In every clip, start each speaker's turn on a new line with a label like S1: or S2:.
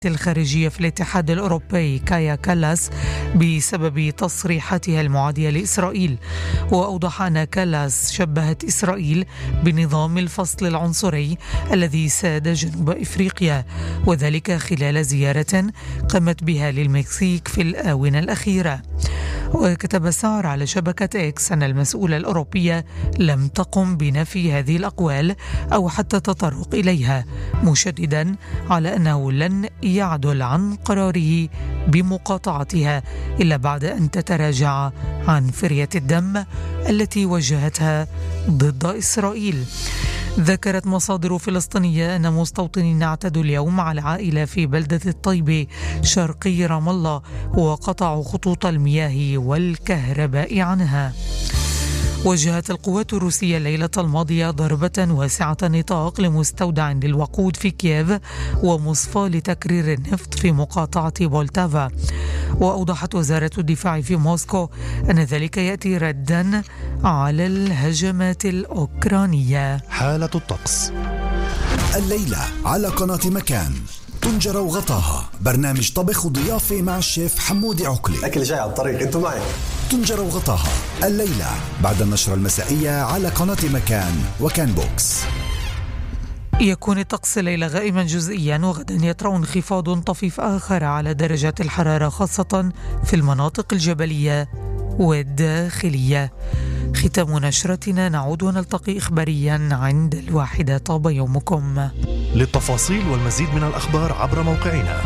S1: الخارجية في الاتحاد الأوروبي كايا كالاس بسبب تصريحاتها المعادية لإسرائيل. وأوضح أن كالاس شبهت إسرائيل بنظام الفصل العنصري الذي ساد جنوب إفريقيا، وذلك خلال زيارة قامت بها للمكسيك في الآونة الأخيرة. وكتب سار على شبكة إكس أن المسؤولة الأوروبية لم تقم بنفي هذه الأقوال أو حتى التطرق إليها، مشددا على أنه لن يعدل عن قراره بمقاطعتها إلا بعد أن تتراجع عن فرية الدم التي وجهتها ضد إسرائيل. ذكرت مصادر فلسطينية أن مستوطنين اعتدوا اليوم على عائلة في بلدة الطيبة شرقي رام الله وقطعوا خطوط المياه والكهرباء عنها. وجهت القوات الروسية الليلة الماضية ضربة واسعة نطاق لمستودع للوقود في كييف ومصفاة لتكرير النفط في مقاطعة بولتافا. وأوضحت وزارة الدفاع في موسكو أن ذلك يأتي ردا على الهجمات الأوكرانية.
S2: حالة الطقس
S3: الليلة على قناة مكان. طنجرة وغطاها، برنامج طبخ وضيافة مع الشيف حمودي عقلي.
S4: أكل جاي على الطريق، أنتوا معي.
S3: طنجرة وغطاها الليلة بعد النشرة المسائية على قناة مكان وكان بوكس.
S1: يكون الطقس الليلة غائما جزئيا، وغدا يطرأ انخفاض طفيف آخر على درجات الحرارة خاصة في المناطق الجبلية والداخلية. ختام نشرتنا، نعود ونلتقي إخباريا عند 1:00. طاب يومكم.
S2: للتفاصيل والمزيد من الأخبار عبر موقعنا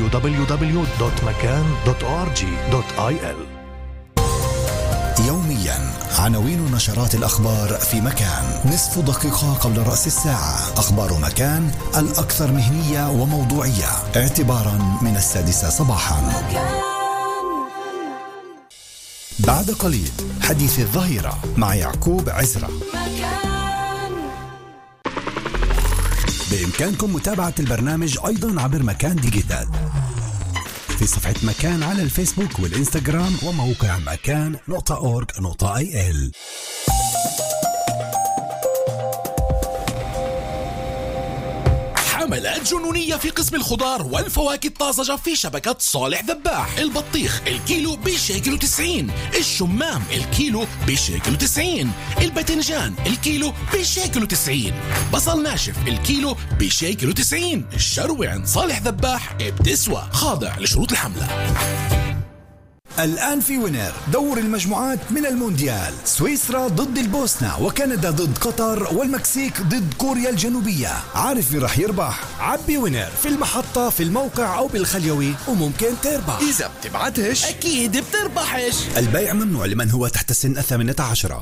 S2: www.makan.org.il.
S3: يوميا عناوين نشرات الأخبار في مكان. نصف دقيقة قبل رأس الساعة، أخبار مكان الأكثر مهنية وموضوعية اعتبارا من 6 صباحا. بعد قليل حديث الظهيرة مع يعقوب عزرا. بإمكانكم متابعة البرنامج أيضا عبر مكان ديجيتال في صفحة مكان على الفيسبوك والإنستغرام وموقع مكان.org.il.
S5: حملات جنونية في قسم الخضار والفواكه الطازجة في شبكة صالح ذباح. البطيخ الكيلو ب1.90، الشمام الكيلو ب1.90، الباذنجان الكيلو ب1.90، بصل ناشف الكيلو ب1.90. الشروة عند صالح ذباح بتسوى، خاضع لشروط الحملة.
S3: الآن في وينر دور المجموعات من المونديال. سويسرا ضد البوسنة، وكندا ضد قطر، والمكسيك ضد كوريا الجنوبية. عارف مين رح يربح؟ عبي وينر في المحطة، في الموقع أو بالخليوي، وممكن تربح.
S5: إذا بتبعتش أكيد بتربحش.
S3: البيع ممنوع لمن هو تحت السن 18.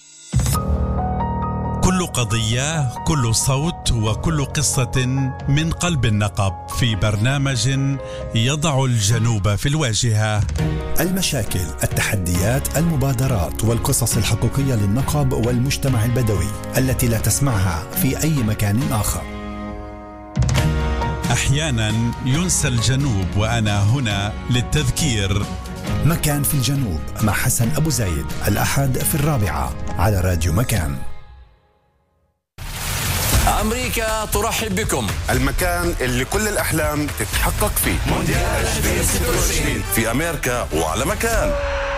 S6: كل قضية، كل صوت، وكل قصة من قلب النقب في برنامج يضع الجنوب في الواجهة.
S3: المشاكل، التحديات، المبادرات والقصص الحقيقية للنقب والمجتمع البدوي التي لا تسمعها في أي مكان آخر.
S6: أحيانا ينسى الجنوب، وأنا هنا للتذكير.
S3: مكان في الجنوب مع حسن أبو زايد، الأحد في 4 على راديو مكان.
S7: أمريكا ترحب بكم.
S8: المكان اللي كل الأحلام تتحقق فيه.
S7: مونديال 2026
S8: في أمريكا وعلى مكان.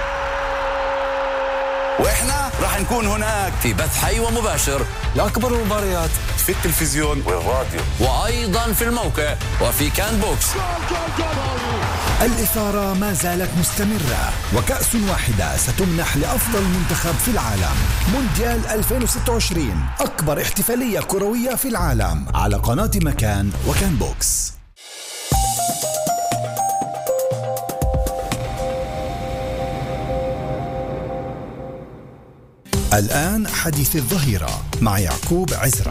S7: وإحنا راح نكون هناك في بث حي ومباشر لأكبر المباريات
S8: في التلفزيون والراديو،
S7: وأيضا في الموقع وفي كان بوكس.
S3: الإثارة ما زالت مستمرة، وكأس واحدة ستمنح لأفضل منتخب في العالم. مونديال 2026 أكبر احتفالية كروية في العالم على قناة مكان وكان بوكس. الآن حديث الظهيرة مع يعقوب عزرا.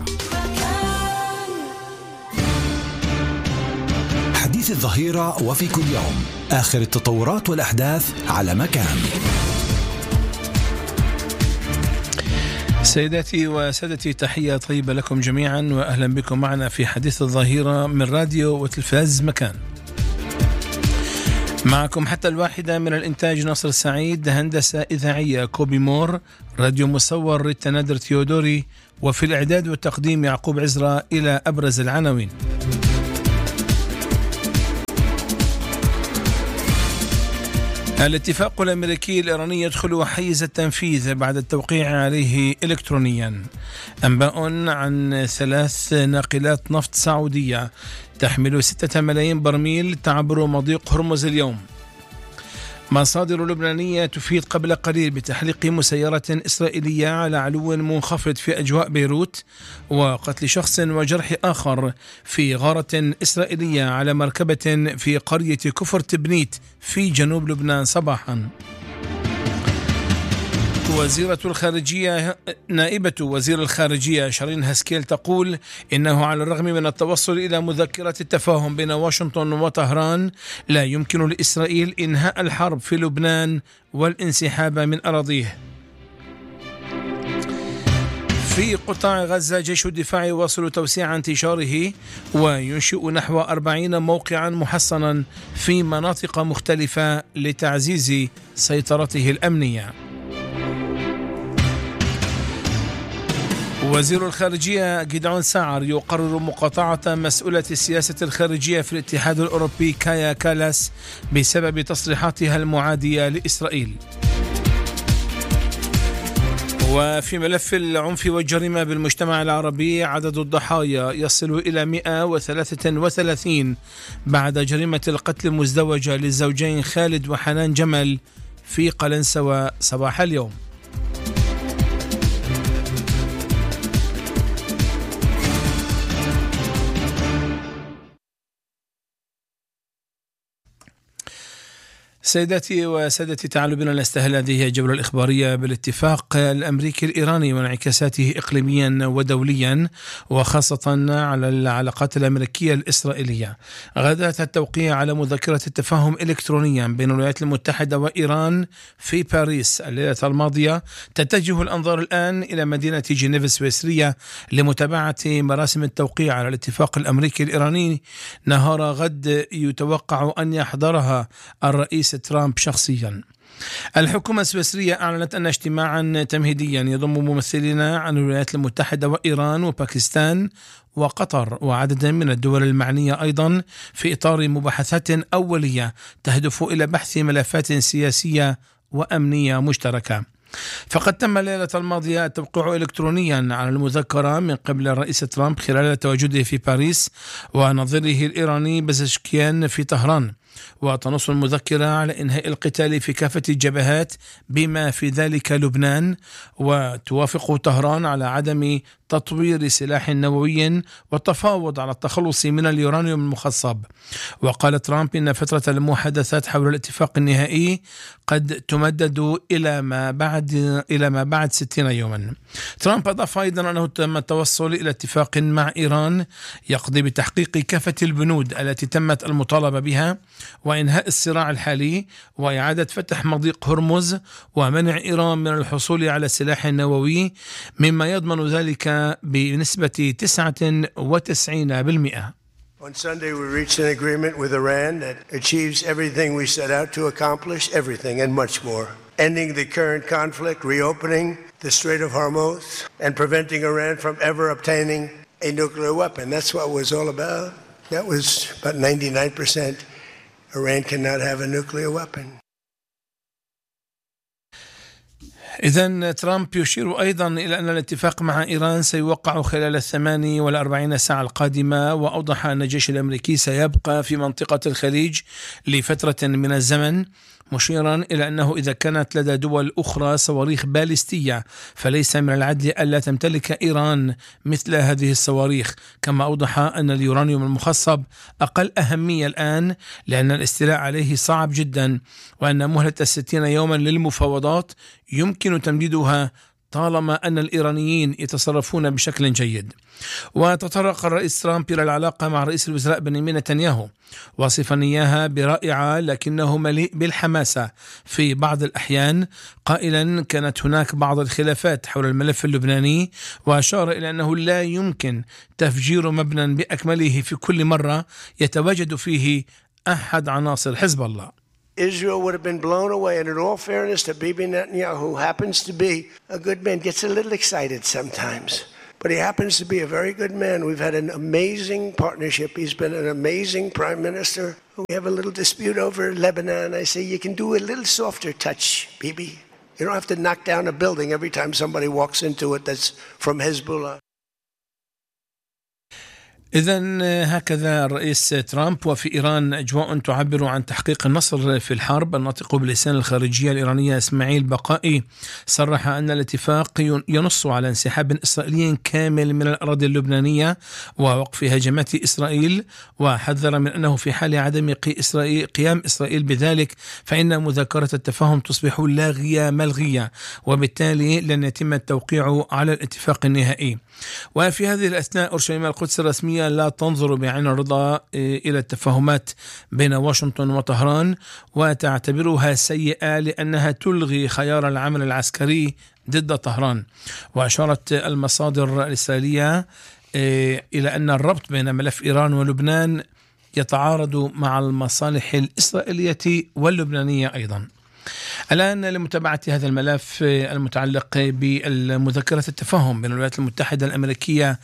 S3: حديث الظهيرة وفي كل يوم آخر التطورات والأحداث على مكان.
S9: سيداتي وسادتي، تحية طيبة لكم جميعا، وأهلا بكم معنا في حديث الظهيرة من راديو وتلفاز مكان. معكم حتى 1:00 من الإنتاج ناصر السعيد، هندسة إذاعية كوبي مور، راديو مصور ريتا نادر تيودوري، وفي الإعداد والتقديم يعقوب عزرا. إلى أبرز العناوين. الاتفاق الأمريكي الإيراني يدخل حيز التنفيذ بعد التوقيع عليه إلكترونيا. أنباء عن 3 ناقلات نفط سعودية تحمل 6 ملايين برميل تعبر مضيق هرمز اليوم. مصادر لبنانية تفيد قبل قليل بتحليق مسيرة إسرائيلية على علو منخفض في أجواء بيروت، وقتل شخص وجرح آخر في غارة إسرائيلية على مركبة في قرية كفر تبنيت في جنوب لبنان صباحا. نائبة وزير الخارجية شارين هاسكيل تقول إنه على الرغم من التوصل إلى مذكرة التفاهم بين واشنطن وطهران لا يمكن لإسرائيل إنهاء الحرب في لبنان والانسحاب من أراضيه. في قطاع غزة جيش الدفاع يواصل توسيع انتشاره وينشئ نحو 40 موقعا محصنا في مناطق مختلفة لتعزيز سيطرته الأمنية. وزير الخارجية جيدعون ساعر يقرر مقاطعة مسؤولة السياسة الخارجية في الاتحاد الأوروبي كايا كالاس بسبب تصريحاتها المعادية لإسرائيل. وفي ملف العنف والجريمة بالمجتمع العربي عدد الضحايا يصل إلى 133 بعد جريمة القتل المزدوجة للزوجين خالد وحنان جمل في قلنسوة صباح اليوم. سيداتي وسادتي، تعالوا بنا نستهل هذه الجولة الإخبارية بالاتفاق الأمريكي الإيراني وانعكاساته إقليميا ودوليا، وخاصة على العلاقات الأمريكية الإسرائيلية. غداة التوقيع على مذكرة التفاهم إلكترونيا بين الولايات المتحدة وإيران في باريس الليلة الماضية. تتجه الأنظار الآن إلى مدينة جنيف السويسرية لمتابعة مراسم التوقيع على الاتفاق الأمريكي الإيراني. نهار غد يتوقع أن يحضرها الرئيس ترامب شخصيا. الحكومة السويسرية أعلنت أن اجتماعا تمهيديا يضم ممثلين عن الولايات المتحدة وإيران وباكستان وقطر وعدد من الدول المعنية أيضا في إطار مباحثات أولية تهدف إلى بحث ملفات سياسية وأمنية مشتركة. فقد تم الليلة الماضية التوقيع إلكترونيا على المذكرة من قبل الرئيس ترامب خلال تواجده في باريس ونظيره الإيراني بزشكيان في طهران. وتنص المذكرة على إنهاء القتال في كافة الجبهات بما في ذلك لبنان، وتوافق طهران على عدم تطوير سلاح نووي والتفاوض على التخلص من اليورانيوم المخصب. وقال ترامب إن فترة المحادثات حول الاتفاق النهائي قد تمدد إلى ما بعد 60 يوما. ترامب أضاف أيضا أنه تم التوصل إلى اتفاق مع إيران يقضي بتحقيق كافة البنود التي تمت المطالبة بها وإنهاء الصراع الحالي وإعادة فتح مضيق هرمز ومنع إيران من الحصول على سلاح نووي، مما يضمن ذلك بنسبة 99%.
S4: On Sunday, we reached an agreement with Iran that achieves everything we set out to accomplish, everything and much more. Ending the current conflict, reopening the Strait of Hormuz, and preventing Iran from ever obtaining a nuclear weapon. That's what it was all about. That was about 99%. Iran cannot have a nuclear weapon.
S9: إذن ترامب يشير أيضا إلى أن الاتفاق مع إيران سيوقع خلال 48 ساعة القادمة، وأوضح أن الجيش الأمريكي سيبقى في منطقة الخليج لفترة من الزمن، مشيرا إلى أنه إذا كانت لدى دول أخرى صواريخ باليستية فليس من العدل ألا تمتلك إيران مثل هذه الصواريخ. كما أوضح أن اليورانيوم المخصب أقل أهمية الآن لأن الاستيلاء عليه صعب جدا، وأن مهلة 60 يوما للمفاوضات يمكن تمديدها طالما أن الإيرانيين يتصرفون بشكل جيد. وتطرق الرئيس ترامب إلى العلاقة مع رئيس الوزراء بنيامين نتنياهو، واصفا إياها برائعة لكنه مليء بالحماسة في بعض الأحيان، قائلا كانت هناك بعض الخلافات حول الملف اللبناني، وأشار إلى أنه لا يمكن تفجير مبنى بأكمله في كل مرة يتواجد فيه أحد عناصر حزب الله.
S4: Israel would have been blown away, and in all fairness to Bibi Netanyahu, who happens to be a good man, gets a little excited sometimes. But he happens to be a very good man. We've had an amazing partnership. He's been an amazing prime minister. We have a little dispute over Lebanon. I say, you can do a little softer touch, Bibi. You don't have to knock down a building every time somebody walks into it that's from Hezbollah.
S9: إذن هكذا الرئيس ترامب. وفي إيران أجواء تعبر عن تحقيق النصر في الحرب. الناطق بلسان الخارجية الإيرانية إسماعيل بقائي صرح أن الاتفاق ينص على انسحاب إسرائيلي كامل من الأراضي اللبنانية ووقف هجمات إسرائيل، وحذر من أنه في حال عدم قيام إسرائيل بذلك فإن مذكرة التفاهم تصبح لاغية ملغية، وبالتالي لن يتم التوقيع على الاتفاق النهائي. وفي هذه الأثناء أورشليم القدس الرسمية لا تنظر بعين الرضا إلى التفاهمات بين واشنطن وطهران، وتعتبرها سيئة لأنها تلغي خيار العمل العسكري ضد طهران. وأشارت المصادر الإسرائيلية إلى أن الربط بين ملف إيران ولبنان يتعارض مع المصالح الإسرائيلية واللبنانية أيضا. الآن لمتابعة هذا الملف المتعلق بالمذكرة التفاهم بين الولايات المتحدة الأمريكية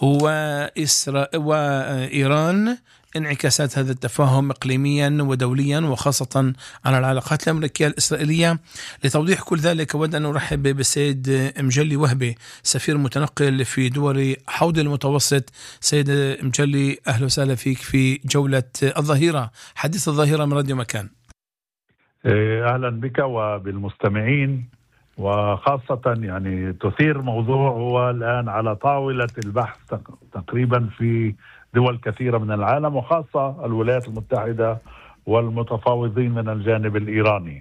S9: وإيران، انعكاسات هذا التفاهم إقليميا ودوليا وخاصة على العلاقات الأمريكية الإسرائيلية. لتوضيح كل ذلك أود أن أرحب بالسيد مجلي وهبي، سفير متنقل في دول حوض المتوسط. سيد مجلي، أهلا وسهلا فيك في جولة الظهيرة، حديث الظهيرة من راديو مكان.
S10: أهلا بك وبالمستمعين، وخاصة يعني تثير موضوع هو الآن على طاولة البحث تقريبا في دول كثيرة من العالم، وخاصة الولايات المتحدة والمتفاوضين من الجانب الإيراني.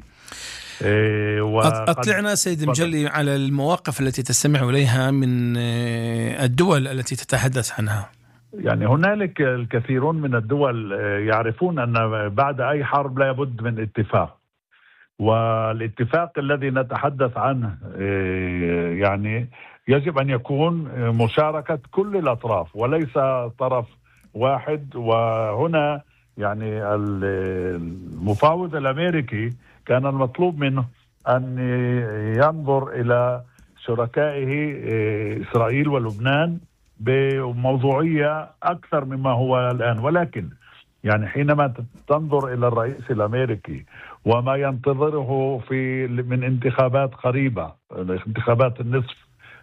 S9: أطلعنا سيد مجلي على المواقف التي تستمع إليها من الدول التي تتحدث عنها.
S10: يعني هنالك الكثيرون من الدول يعرفون أن بعد أي حرب لا يبد من اتفاق، والاتفاق الذي نتحدث عنه يعني يجب أن يكون مشاركة كل الأطراف وليس طرف واحد. وهنا يعني المفاوض الأمريكي كان المطلوب منه أن ينظر إلى شركائه إسرائيل ولبنان بموضوعية أكثر مما هو الآن، ولكن يعني حينما تنظر إلى الرئيس الأمريكي وما ينتظره من انتخابات قريبة، انتخابات النصف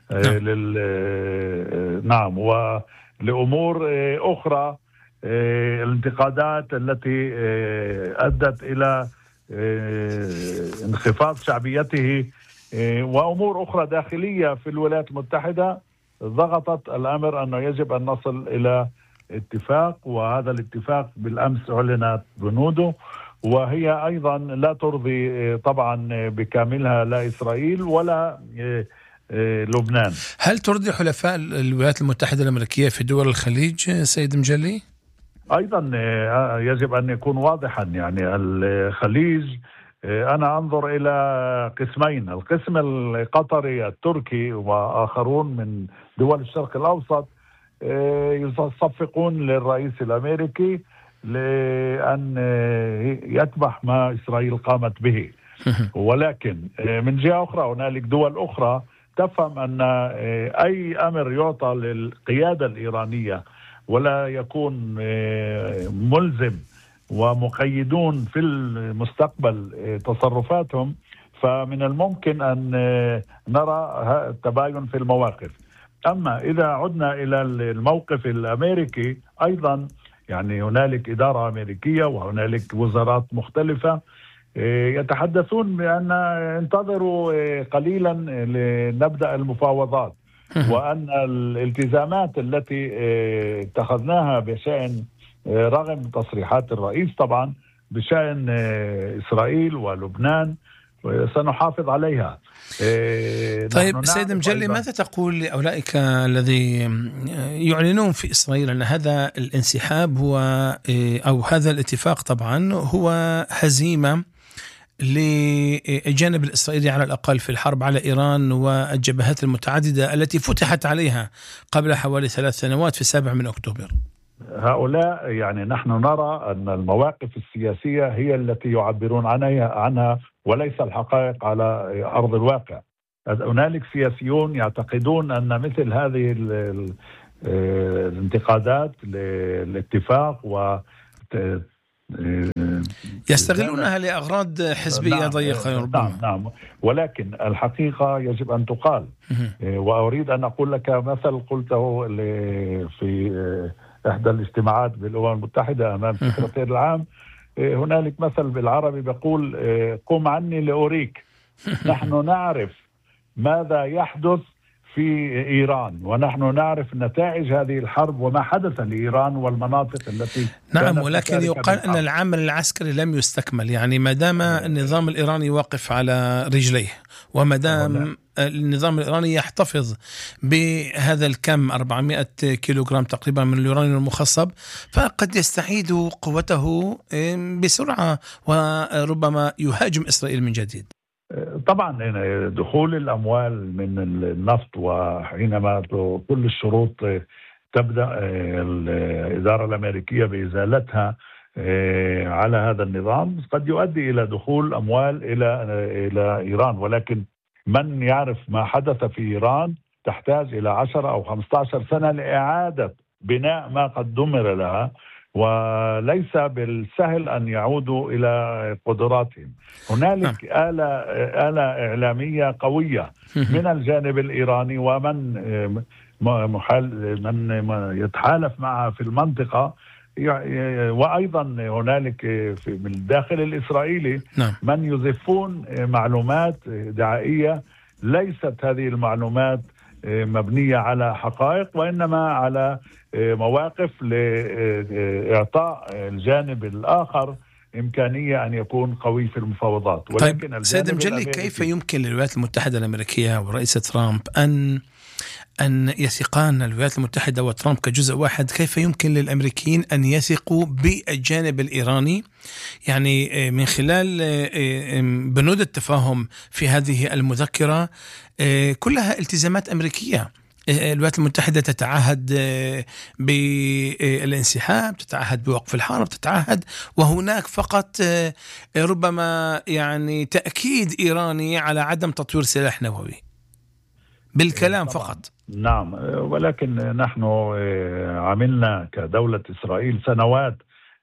S10: نعم، ولأمور أخرى، الانتقادات التي أدت إلى انخفاض شعبيته وأمور أخرى داخلية في الولايات المتحدة، ضغطت الأمر أنه يجب أن نصل إلى اتفاق. وهذا الاتفاق بالأمس أعلنت بنوده، وهي أيضا لا ترضي طبعا بكاملها لا إسرائيل ولا لبنان.
S9: هل ترضي حلفاء الولايات المتحدة الأمريكية في دول الخليج سيد مجلي؟
S10: أيضا يجب أن يكون واضحا، يعني الخليج أنا أنظر إلى قسمين، القسم القطري التركي وآخرون من دول الشرق الأوسط يصفقون للرئيس الأمريكي لأن يكبح ما إسرائيل قامت به. ولكن من جهة أخرى هنالك دول أخرى تفهم أن أي أمر يعطى للقيادة الإيرانية ولا يكون ملزم ومقيدون في المستقبل تصرفاتهم، فمن الممكن أن نرى التباين في المواقف. أما إذا عدنا إلى الموقف الأمريكي أيضا، يعني هنالك إدارة أمريكية وهنالك وزارات مختلفة يتحدثون بأن انتظروا قليلا لنبدأ المفاوضات، وأن الالتزامات التي اتخذناها بشأن رغم تصريحات الرئيس طبعا بشأن إسرائيل ولبنان سنحافظ
S9: عليها. طيب سيد مجلي، ماذا تقول لأولئك الذي يعلنون في إسرائيل أن هذا الانسحاب هو أو هذا الاتفاق طبعا هو هزيمة للجانب الإسرائيلي على الأقل في الحرب على إيران والجبهات المتعددة التي فتحت عليها قبل حوالي 3 سنوات في 7 من أكتوبر؟
S10: هؤلاء يعني نحن نرى أن المواقف السياسية هي التي يعبرون عنها وليس الحقائق على أرض الواقع. هنالك سياسيون يعتقدون أن مثل هذه الانتقادات للاتفاق و
S9: يستغلونها لأغراض حزبية ضيقة ربما.
S10: نعم، ولكن الحقيقة يجب أن تقال. وأريد أن أقول لك مثل قلته في إحدى الاجتماعات بالأمم المتحدة أمام السكرتير العام. هنالك مثل بالعربي بيقول قم عني لأوريك. نحن نعرف ماذا يحدث في إيران، ونحن نعرف نتائج هذه الحرب وما حدث لإيران والمناطق التي
S9: نعم، ولكن يقال أن العمل العسكري لم يستكمل. يعني ما دام النظام الإيراني واقف على رجليه، وما دام النظام الإيراني يحتفظ بهذا الكم 400 كيلوغرام تقريبا من اليورانيوم المخصب، فقد يستعيد قوته بسرعة وربما يهاجم إسرائيل من جديد.
S10: طبعا دخول الأموال من النفط، وحينما كل الشروط تبدأ الإدارة الأمريكية بإزالتها على هذا النظام، قد يؤدي إلى دخول أموال إلى إيران. ولكن من يعرف ما حدث في إيران تحتاج إلى 10 أو 15 سنة لإعادة بناء ما قد دمر لها، وليس بالسهل أن يعودوا إلى قدراتهم. هنالك آلة إعلامية قوية من الجانب الإيراني، ومن من يتحالف معها في المنطقة، وأيضا هنالك من الداخل الإسرائيلي من يزفون معلومات دعائية. ليست هذه المعلومات مبنية على حقائق، وإنما على مواقف لإعطاء الجانب الآخر إمكانية أن يكون قوي في المفاوضات.
S9: ولكن طيب سيد مجلي، كيف يمكن للولايات المتحدة الأمريكية ورئيس ترامب أن يثقان الولايات المتحدة وترامب كجزء واحد؟ كيف يمكن للأمريكيين أن يثقوا بالجانب الإيراني؟ يعني من خلال بنود التفاهم في هذه المذكرة كلها التزامات أمريكية. الولايات المتحدة تتعهد بالانسحاب، تتعهد بوقف الحرب، تتعهد، وهناك فقط ربما يعني تأكيد إيراني على عدم تطوير سلاح نووي بالكلام فقط.
S10: نعم، ولكن نحن عملنا كدولة إسرائيل سنوات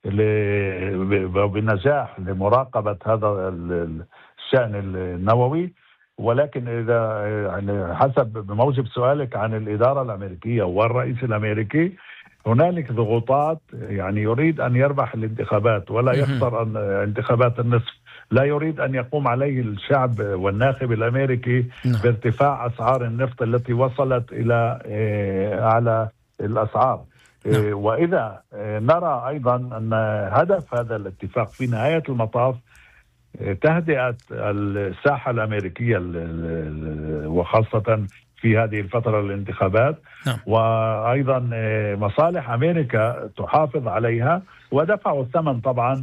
S10: بنجاح لمراقبة هذا الشأن النووي. ولكن إذا يعني حسب بموجب سؤالك عن الإدارة الأمريكية والرئيس الأمريكي، هنالك ضغوطات. يعني يريد أن يربح الانتخابات ولا يخسر انتخابات النصف. لا يريد أن يقوم عليه الشعب والناخب الأمريكي بارتفاع أسعار النفط التي وصلت إلى أعلى الأسعار. وإذا نرى أيضا أن هدف هذا الاتفاق في نهاية المطاف تهدئة الساحة الأمريكية، وخاصة في هذه الفترة الانتخابات، وأيضا مصالح أمريكا تحافظ عليها. ودفعوا الثمن طبعا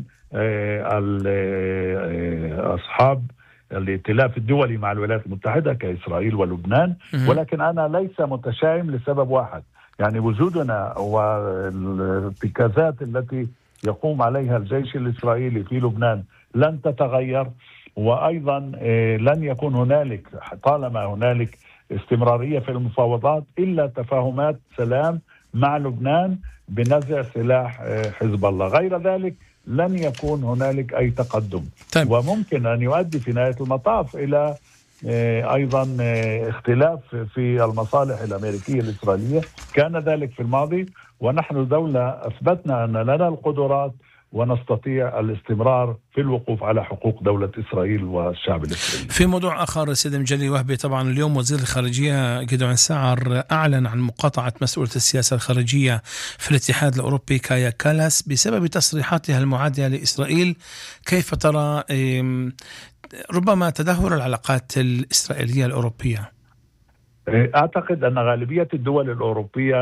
S10: أصحاب الائتلاف الدولي مع الولايات المتحدة كإسرائيل ولبنان. ولكن أنا ليس متشائم لسبب واحد، يعني وجودنا والارتكازات التي يقوم عليها الجيش الإسرائيلي في لبنان لن تتغير، وأيضا لن يكون هنالك طالما هنالك استمرارية في المفاوضات إلا تفاهمات سلام مع لبنان بنزع سلاح حزب الله. غير ذلك لن يكون هنالك أي تقدم. طيب. وممكن أن يؤدي في نهاية المطاف إلى أيضا اختلاف في المصالح الأمريكية الإسرائيلية. كان ذلك في الماضي، ونحن دولة أثبتنا أن لنا القدرات ونستطيع الاستمرار في الوقوف على حقوق دولة إسرائيل والشعب الإسرائيلي.
S9: في موضوع آخر سيد مجلي وهبي، طبعا اليوم وزير الخارجية جدعون سعر أعلن عن مقاطعة مسؤولة السياسة الخارجية في الاتحاد الأوروبي كايا كالاس بسبب تصريحاتها المعادية لإسرائيل. كيف ترى ربما تدهور العلاقات الإسرائيلية الأوروبية؟
S10: أعتقد أن غالبية الدول الأوروبية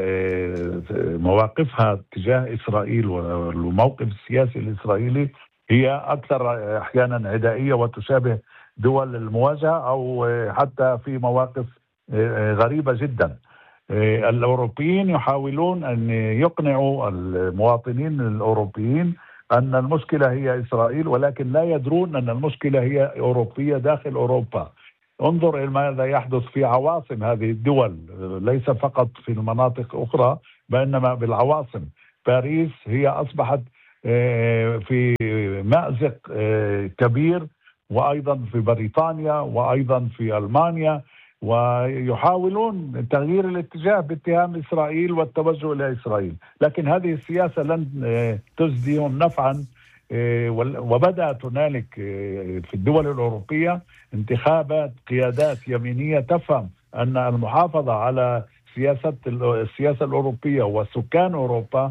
S10: مواقفها تجاه إسرائيل والموقف السياسي الإسرائيلي هي أكثر أحيانا عدائية وتشابه دول المواجهة، أو حتى في مواقف غريبة جدا. الأوروبيين يحاولون أن يقنعوا المواطنين الأوروبيين أن المشكلة هي إسرائيل، ولكن لا يدرون أن المشكلة هي أوروبية داخل أوروبا. انظر إلى ماذا يحدث في عواصم هذه الدول، ليس فقط في المناطق أخرى بإنما بالعواصم. باريس هي أصبحت في مأزق كبير، وأيضا في بريطانيا وأيضا في ألمانيا، ويحاولون تغيير الاتجاه باتهام إسرائيل والتوجه إلى إسرائيل، لكن هذه السياسة لن تجديهم نفعا. وبدأت هنالك في الدول الأوروبية انتخابات قيادات يمينية تفهم أن المحافظة على السياسة الأوروبية وسكان أوروبا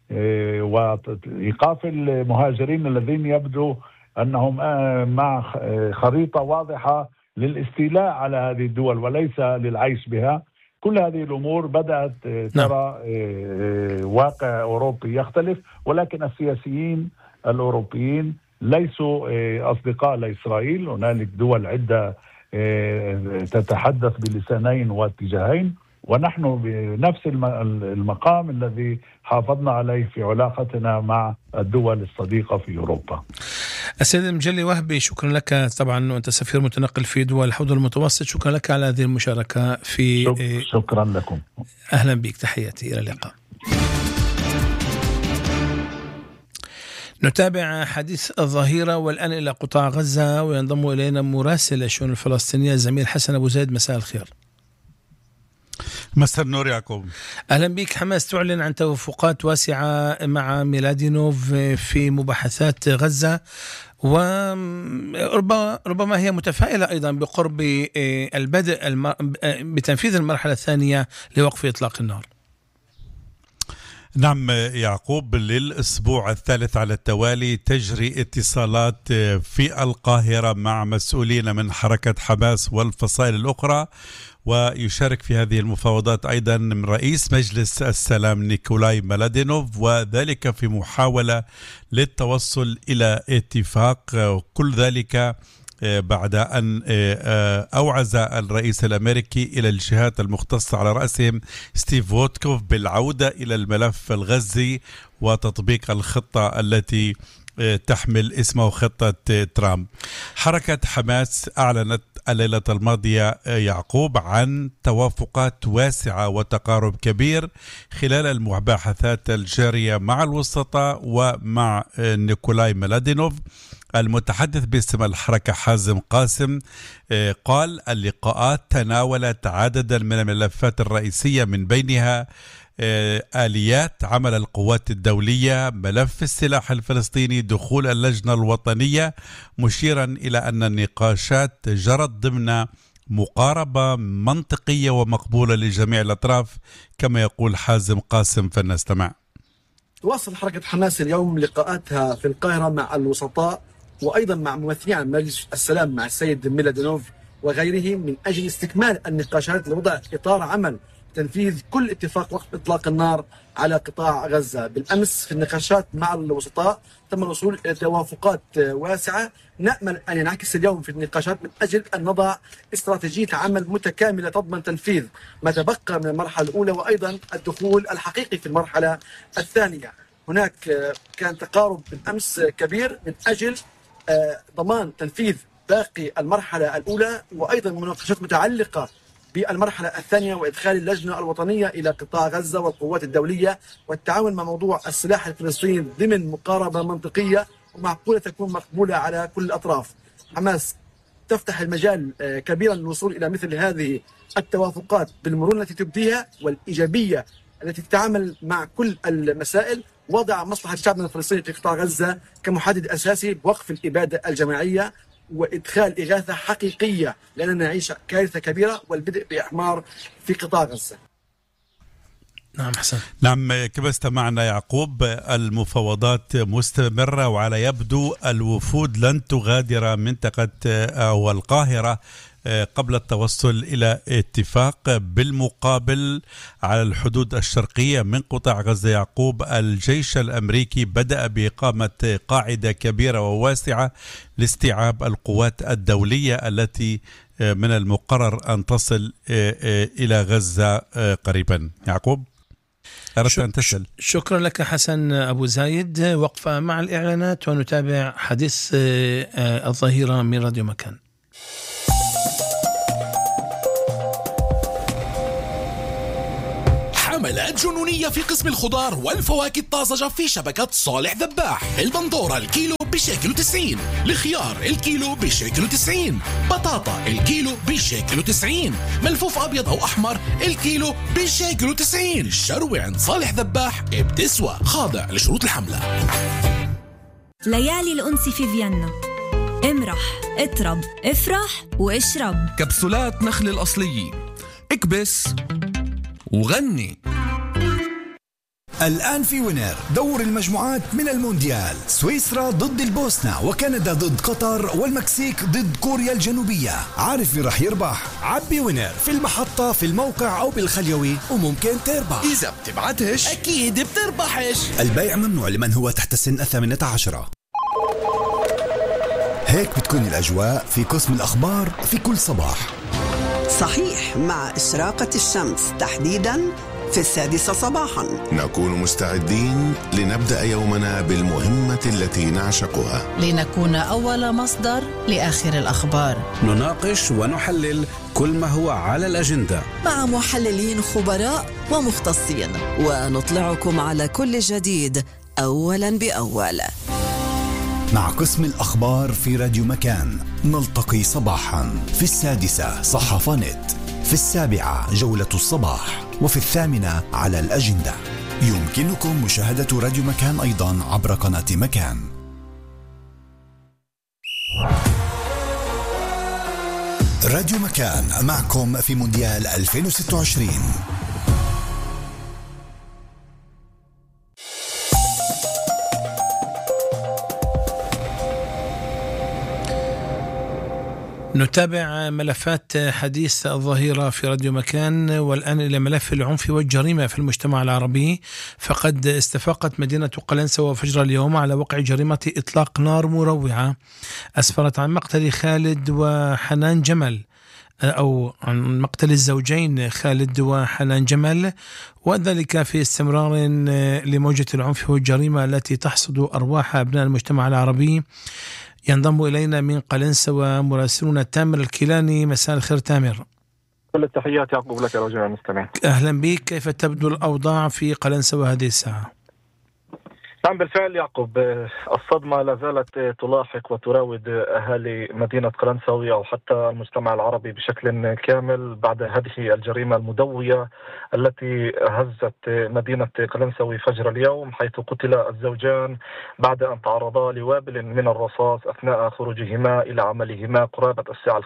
S10: وإيقاف المهاجرين الذين يبدو أنهم مع خريطة واضحة للاستيلاء على هذه الدول وليس للعيش بها. كل هذه الأمور بدأت ترى واقع أوروبي يختلف، ولكن السياسيين الأوروبيين ليسوا أصدقاء لإسرائيل. هنالك دول عدة تتحدث بلسانين واتجاهين، ونحن بنفس المقام الذي حافظنا عليه في علاقتنا مع الدول الصديقة في أوروبا.
S9: السيد المجلي وهبي، شكرا لك. طبعا أنت سفير متنقل في دول الحوض المتوسط، شكرا لك على هذه المشاركة في
S10: شكرا لكم.
S9: أهلا بك، تحياتي، إلى اللقاء. نتابع حديث الظهيرة والآن إلى قطاع غزة، وينضم إلينا مراسل الشؤون الفلسطينية زميل حسن أبو زيد. مساء الخير.
S6: مساء النور يعقوب.
S9: أهلا بك. حماس تعلن عن توافقات واسعة مع ميلادينوف في مباحثات غزة، وربما هي متفائلة أيضا بقرب البدء بتنفيذ المرحلة الثانية لوقف إطلاق النار.
S6: نعم يعقوب، للأسبوع الثالث على التوالي تجري اتصالات في القاهرة مع مسؤولين من حركة حماس والفصائل الأخرى، ويشارك في هذه المفاوضات أيضا من رئيس مجلس السلام نيكولاي ميلادينوف، وذلك في محاولة للتوصل إلى اتفاق. كل ذلك بعد أن أوعز الرئيس الأمريكي إلى الجهات المختصة على رأسهم ستيف ووتكوف بالعودة إلى الملف الغزي وتطبيق الخطة التي تحمل اسمه خطة ترامب. حركة حماس أعلنت الليلة الماضية يعقوب عن توافقات واسعة وتقارب كبير خلال المباحثات الجارية مع الوسطاء ومع نيكولاي ميلادينوف. المتحدث باسم الحركة حازم قاسم قال اللقاءات تناولت عددا من الملفات الرئيسية، من بينها آليات عمل القوات الدولية، ملف السلاح الفلسطيني، دخول اللجنة الوطنية، مشيرا إلى أن النقاشات جرت ضمن مقاربة منطقية ومقبولة لجميع الأطراف كما يقول حازم قاسم، فلنستمع.
S11: تواصل حركة حماس اليوم لقاءاتها في القاهرة مع الوسطاء وأيضا مع ممثلين عن مجلس السلام مع السيد ميلادينوف وغيرهم من أجل استكمال النقاشات لوضع إطار عمل تنفيذ كل اتفاق وقف إطلاق النار على قطاع غزة. بالأمس في النقاشات مع الوسطاء تم الوصول إلى توافقات واسعة، نأمل أن ينعكس اليوم في النقاشات من أجل أن نضع استراتيجية عمل متكاملة تضمن تنفيذ ما تبقى من المرحلة الأولى وأيضا الدخول الحقيقي في المرحلة الثانية. هناك كان تقارب بالأمس كبير من أجل ضمان تنفيذ باقي المرحلة الأولى وأيضا مناقشات متعلقة بالمرحلة الثانية وإدخال اللجنة الوطنية إلى قطاع غزة والقوات الدولية والتعاون مع موضوع السلاح الفلسطيني ضمن مقاربة منطقية ومعقولة تكون مقبولة على كل الأطراف. حماس تفتح المجال كبيرا للوصول إلى مثل هذه التوافقات بالمرونة التي تبديها والإيجابية التي تتعامل مع كل المسائل، وضع مصلحة شعبنا الفلسطيني في قطاع غزة كمحدد أساسي بوقف الإبادة الجماعية وإدخال إغاثة حقيقية، لأننا نعيش كارثة كبيرة والبدء بإحمار في قطاع غزة.
S9: نعم حسن.
S6: نعم كما استمعنا يعقوب، المفاوضات مستمرة وعلى يبدو الوفود لن تغادر منطقة أو القاهرة قبل التوصل إلى اتفاق. بالمقابل على الحدود الشرقية من قطاع غزة يعقوب، الجيش الأمريكي بدأ بإقامة قاعدة كبيرة وواسعة لاستيعاب القوات الدولية التي من المقرر أن تصل إلى غزة قريبا. يعقوب أردت أن تسأل.
S9: شكرا لك حسن أبو زايد. وقفة مع الإعلانات ونتابع حديث الظهيرة من راديو مكان.
S5: حملات جنونية في قسم الخضار والفواكه الطازجة في شبكة صالح ذباح. البندورة الكيلو بشيكل 90، الخيار الكيلو بشيكل 90، بطاطا الكيلو بشيكل 90، ملفوف أبيض أو أحمر الكيلو بشيكل 90. الشروة عند صالح ذباح بتسوى، خاضع لشروط الحملة.
S12: ليالي الأنس في فيينا، امرح، اطرب، افرح واشرب.
S13: كبسولات نخل الأصلية، اكبس وغني.
S3: الآن في وينر دور المجموعات من المونديال، سويسرا ضد البوسنة وكندا ضد قطر والمكسيك ضد كوريا الجنوبية. عارف مين رح يربح؟ عبي وينر في المحطة في الموقع أو بالخليوي وممكن تربح.
S13: إذا بتبعتش
S5: أكيد بتربحش.
S3: البيع ممنوع لمن هو تحت سن 18. هيك بتكون الأجواء في قسم الأخبار في كل صباح.
S14: صحيح، مع إشراقة الشمس تحديداً في 6 صباحاً
S15: نكون مستعدين لنبدأ يومنا بالمهمة التي نعشقها،
S16: لنكون أول مصدر لآخر الأخبار.
S7: نناقش ونحلل كل ما هو على الأجندة
S17: مع محللين خبراء ومختصين، ونطلعكم على كل جديد أولاً بأول.
S3: مع قسم الأخبار في راديو مكان نلتقي صباحا في 6 صحافة نت، في 7 جولة الصباح، وفي 8 على الأجندة. يمكنكم مشاهدة راديو مكان أيضا عبر قناة مكان. راديو مكان معكم في مونديال 2026.
S9: نتابع ملفات حديث الظهيرة في راديو مكان، والآن إلى ملف العنف والجريمة في المجتمع العربي. فقد استفاقت مدينة قلنسوة فجر اليوم على وقع جريمة إطلاق نار مروعة أسفرت عن مقتل خالد وحنان جمل، أو عن مقتل الزوجين خالد وحنان جمل، وذلك في استمرار لموجة العنف والجريمة التي تحصد أرواح أبناء المجتمع العربي. ينضم إلينا من قلنسوة مراسلنا تامر الكيلاني. مساء الخير تامر.
S18: كل التحيات يعقوب لك يا رجل المستمع.
S9: أهلا بك، كيف تبدو الأوضاع في قلنسوة هذه الساعة؟
S18: نعم بالفعل يعقوب، الصدمة لا زالت تلاحق وتراود أهالي مدينة قلنسوة أو حتى المجتمع العربي بشكل كامل بعد هذه الجريمة المدوية التي هزت مدينة قلنسوة فجر اليوم، حيث قتل الزوجان بعد أن تعرضا لوابل من الرصاص أثناء خروجهما إلى عملهما قرابة الساعة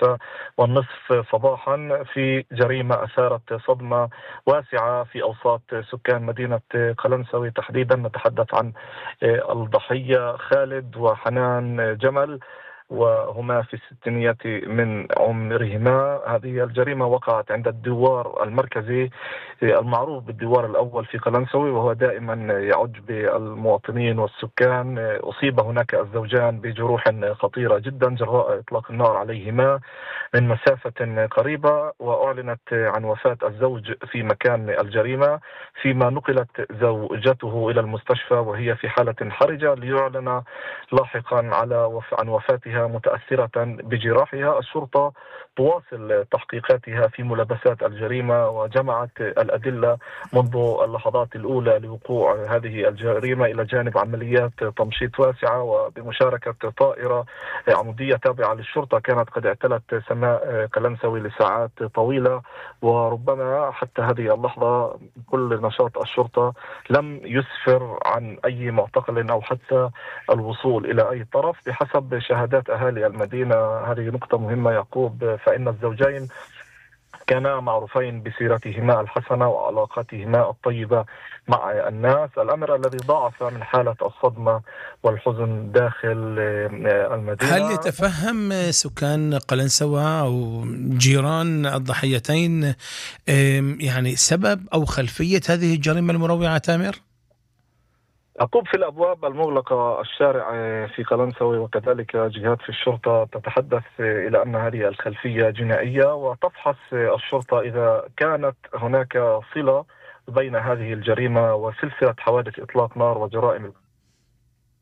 S18: 5:30 صباحا، في جريمة أثارت صدمة واسعة في أوساط سكان مدينة قلنسوة تحديدا. نتحدث عن الضحية خالد وحنان جمل، وهما في الستينيات من عمرهما. هذه الجريمة وقعت عند الدوار المركزي المعروف بالدوار الأول في قلنسوة، وهو دائما يعج بالمواطنين والسكان. أصيب هناك الزوجان بجروح خطيرة جدا جراء إطلاق النار عليهما من مسافة قريبة، وأعلنت عن وفاة الزوج في مكان الجريمة، فيما نقلت زوجته إلى المستشفى وهي في حالة حرجة، ليعلن لاحقا عن وفاتها متأثرة بجراحها. الشرطة تواصل تحقيقاتها في ملابسات الجريمة، وجمعت الأدلة منذ اللحظات الأولى لوقوع هذه الجريمة إلى جانب عمليات تمشيط واسعة، وبمشاركة طائرة عمودية تابعة للشرطة كانت قد اعتلت سماء قلنسوة لساعات طويلة. وربما حتى هذه اللحظة كل نشاط الشرطة لم يسفر عن أي معتقل أو حتى الوصول إلى أي طرف بحسب شهادات أهالي المدينة. هذه نقطة مهمة يعقوب، فإن الزوجين كانا معروفين بسيرتهما الحسنة وعلاقاتهما الطيبة مع الناس، الأمر الذي ضاعف من حالة الصدمة والحزن داخل المدينة.
S9: هل يتفهم سكان قلنسوة أو جيران الضحيتين يعني سبب أو خلفية هذه الجريمة المروعة تامر؟
S18: يعقوب، في الأبواب المغلقة الشارع في قلنسوة وكذلك جهات في الشرطة تتحدث إلى أن هذه الخلفية جنائية، وتفحص الشرطة إذا كانت هناك صلة بين هذه الجريمة وسلسلة حوادث إطلاق نار وجرائم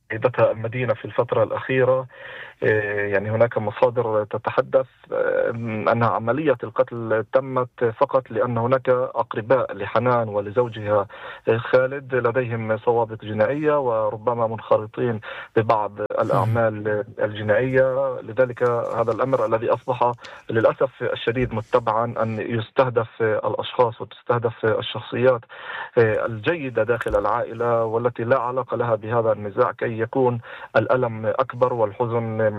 S18: شهدتها المدينة في الفترة الأخيرة. يعني هناك مصادر تتحدث أن عملية القتل تمت فقط لأن هناك أقرباء لحنان ولزوجها خالد لديهم سوابق جنائية وربما منخرطين ببعض الأعمال الجنائية. لذلك هذا الأمر الذي أصبح للأسف الشديد متبعا أن يستهدف الأشخاص وتستهدف الشخصيات الجيدة داخل العائلة والتي لا علاقة لها بهذا النزاع، كي يكون الألم أكبر والحزن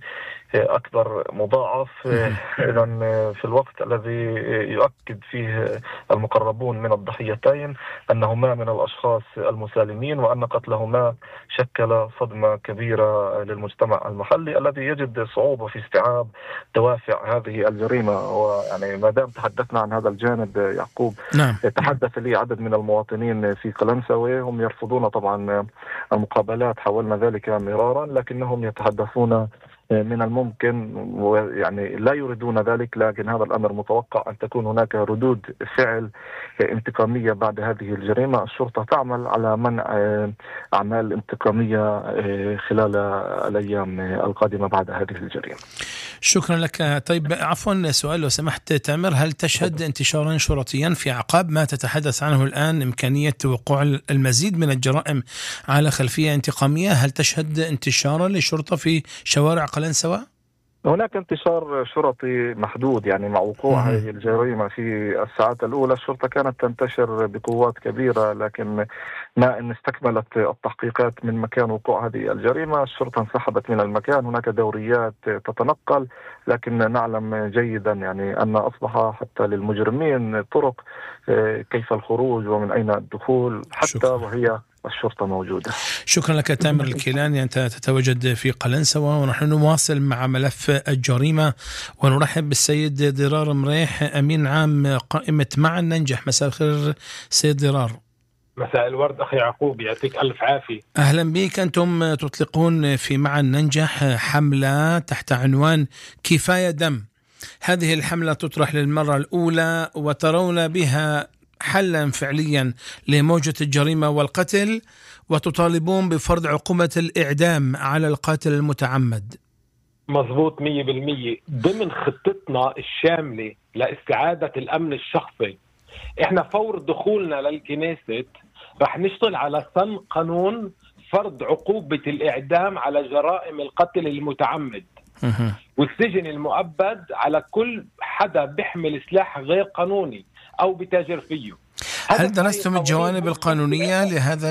S18: أكبر مضاعف. إذن في الوقت الذي يؤكد فيه المقربون من الضحيتين أنهما من الأشخاص المسالمين وأن قتلهما شكل صدمة كبيرة للمجتمع المحلي الذي يجد صعوبة في استيعاب دوافع هذه الجريمة. ويعني ما دام تحدثنا عن هذا الجانب يعقوب،
S9: نعم.
S18: تحدث لي عدد من المواطنين في قلنسوة، هم يرفضون طبعا المقابلات، حاولنا ذلك مرارا، لكنهم يتحدثون من الممكن ويعني لا يريدون ذلك، لكن هذا الأمر متوقع أن تكون هناك ردود فعل انتقامية بعد هذه الجريمة. الشرطة تعمل على منع أعمال انتقامية خلال الأيام القادمة بعد هذه الجريمة.
S9: شكرا لك. طيب عفوا سؤال لو سمحت تامر، هل تشهد انتشارا شرطيا في أعقاب ما تتحدث عنه الآن إمكانية وقوع المزيد من الجرائم على خلفية انتقامية؟ هل تشهد انتشارا للشرطة في شوارع قلنسوة؟
S18: هناك انتشار شرطي محدود، يعني مع وقوع هذه الجريمة في الساعات الأولى الشرطة كانت تنتشر بقوات كبيرة، لكن ما إن استكملت التحقيقات من مكان وقوع هذه الجريمة الشرطة انسحبت من المكان. هناك دوريات تتنقل، لكن نعلم جيدا يعني أن أصبح حتى للمجرمين طرق كيف الخروج ومن أين الدخول حتى وهي الشرطة موجودة.
S9: شكرا لك تامر الكيلاني، أنت تتواجد في قلنسوة، ونحن نواصل مع ملف الجريمة ونرحب بالسيد ضرار مريح، أمين عام قائمة معا ننجح. مساء الخير سيد ضرار.
S19: مساء الورد أخي يعقوب، يعطيك ألف عافية.
S9: أهلا بك. أنتم تطلقون في معا ننجح حملة تحت عنوان كفاية دم. هذه الحملة تطرح للمرة الأولى وترون بها حلا فعليا لموجة الجريمة والقتل، وتطالبون بفرض عقوبة الإعدام على القاتل المتعمد.
S19: مضبوط 100%. ضمن خطتنا الشاملة لاستعادة الأمن الشخصي، إحنا فور دخولنا للكنيسة رح نشتغل على سن قانون فرض عقوبة الإعدام على جرائم القتل المتعمد والسجن المؤبد علعلى كل حدا بيحمل سلاح غير قانوني أو بتاجر فيه.
S9: هل درستم الجوانب القانونية لهذا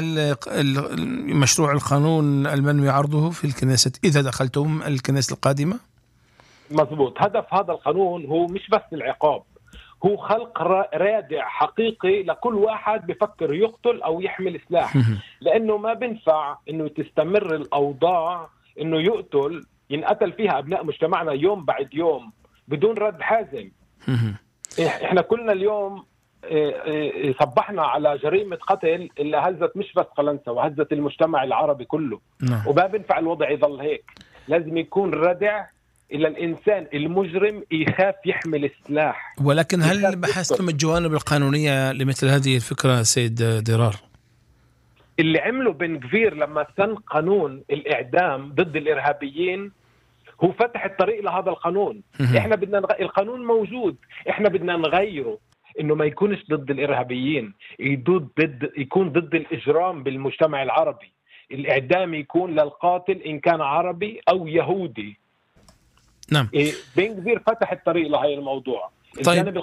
S9: المشروع القانون المنوي عرضه في الكنيسة إذا دخلتم الكنيسة القادمة؟
S19: مضبوط. هدف هذا القانون هو مش بس العقاب، هو خلق رادع حقيقي لكل واحد بفكر يقتل أو يحمل سلاح، لأنه ما بنفع إنه تستمر الأوضاع إنه يقتل ينقتل فيها أبناء مجتمعنا يوم بعد يوم بدون رد حازم. إحنا كلنا اليوم صبحنا على جريمة قتل اللي هزت مش بس قلنسوة، هزت المجتمع العربي كله. وما بنفع الوضع يظل هيك، لازم يكون ردع إلى الإنسان المجرم يخاف يحمل السلاح.
S9: ولكن هل بحثتم الجوانب القانونية لمثل هذه الفكرة سيد ضرار؟
S19: اللي عمله بن غفير لما سن قانون الإعدام ضد الإرهابيين هو فتح الطريق لهذا القانون. إحنا بدنا القانون موجود، إحنا بدنا نغيره إنه ما يكونش ضد الإرهابيين، يكون ضد الإجرام بالمجتمع العربي. الإعدام يكون للقاتل إن كان عربي أو يهودي.
S9: نعم.
S19: بن غفير فتح الطريق لهذا الموضوع.
S9: طيب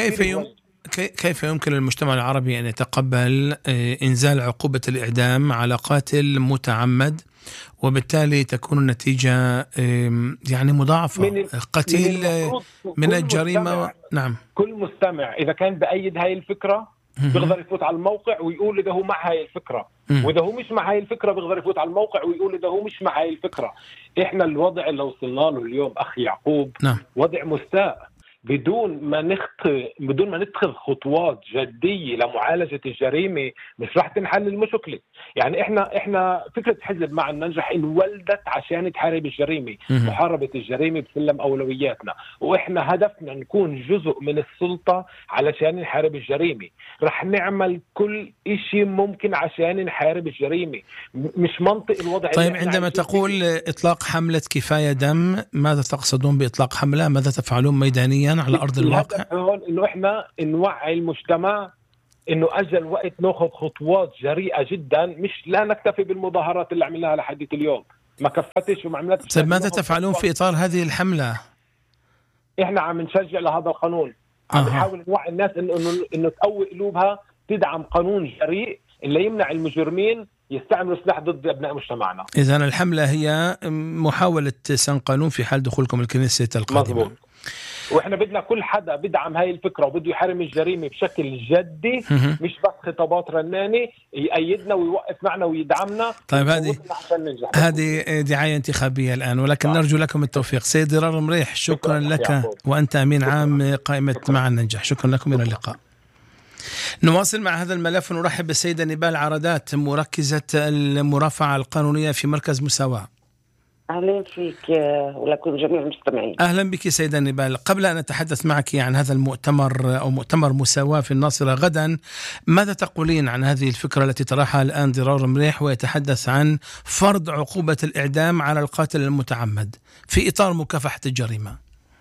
S9: كيف يمكن للمجتمع العربي أن يتقبل إنزال عقوبة الإعدام على قاتل متعمد وبالتالي تكون النتيجة يعني مضاعفة، قتيل من الجريمة؟ نعم.
S19: كل مستمع إذا كان بأيد هاي الفكرة بيقدر يفوت على الموقع ويقول إذا هو مع هاي الفكرة، وإذا هو مش مع هاي الفكرة بيقدر يفوت على الموقع ويقول إذا هو مش مع هاي الفكرة. إحنا الوضع اللي وصلنا له اليوم أخي يعقوب وضع مستاء. بدون ما نتخذ خطوات جدية لمعالجة الجريمة مش راح تنحل المشكلة. يعني احنا فكرة حزب مع النجح انولدت عشان تحارب الجريمة. محاربة الجريمة بسلم أولوياتنا، واحنا هدفنا نكون جزء من السلطة علشان نحارب الجريمة. راح نعمل كل إشي ممكن عشان نحارب الجريمة. مش منطق الوضع.
S9: طيب عندما تقول إطلاق حملة كفاية دم، ماذا تقصدون بإطلاق حملة؟ ماذا تفعلون ميدانيا على أرض الواقع؟
S19: الهدف هون إنه إحنا نوعي المجتمع إنه أجل وقت نأخذ خطوات جريئة جدا، مش لا نكتفي بالمظاهرات اللي عملناها لحد اليوم ما كفتش وما عملتش.
S9: طيب ماذا تفعلون في إطار هذه الحملة؟
S19: إحنا عم نشجع لهذا القانون، عم نحاول نوعي الناس إنه تقوي قلوبها، تدعم قانون جريء اللي يمنع المجرمين يستعملوا سلاح ضد أبناء مجتمعنا.
S9: إذن الحملة هي محاولة سن قانون في حال دخولكم الكنيسة القادمة.
S19: مظبوط. واحنا بدنا كل حدا بدعم هاي الفكره وبده يحارب الجريمه بشكل جدي، مش بس خطابات رنانه، يأيدنا ويوقف معنا ويدعمنا.
S9: طيب هذه دعايه انتخابيه الان، ولكن نرجو لكم التوفيق. سيد ضرار مريح، شكرا لك، وانت امين عام قائمه مع النجح. شكرا لكم، الى اللقاء. نواصل مع هذا الملف ونرحب بالسيدة نبال عرادات، مركزة المرافعة القانونية في مركز مساواة.
S20: أهلا فيك ولكم جميع المستمعين.
S9: أهلا بك سيدة نبال. قبل أن أتحدث معك عن هذا المؤتمر أو مؤتمر مساواة في الناصرة غدا، ماذا تقولين عن هذه الفكرة التي طرحها الآن ضرار مريح ويتحدث عن فرض عقوبة الإعدام على القاتل المتعمد في إطار مكافحة الجريمة؟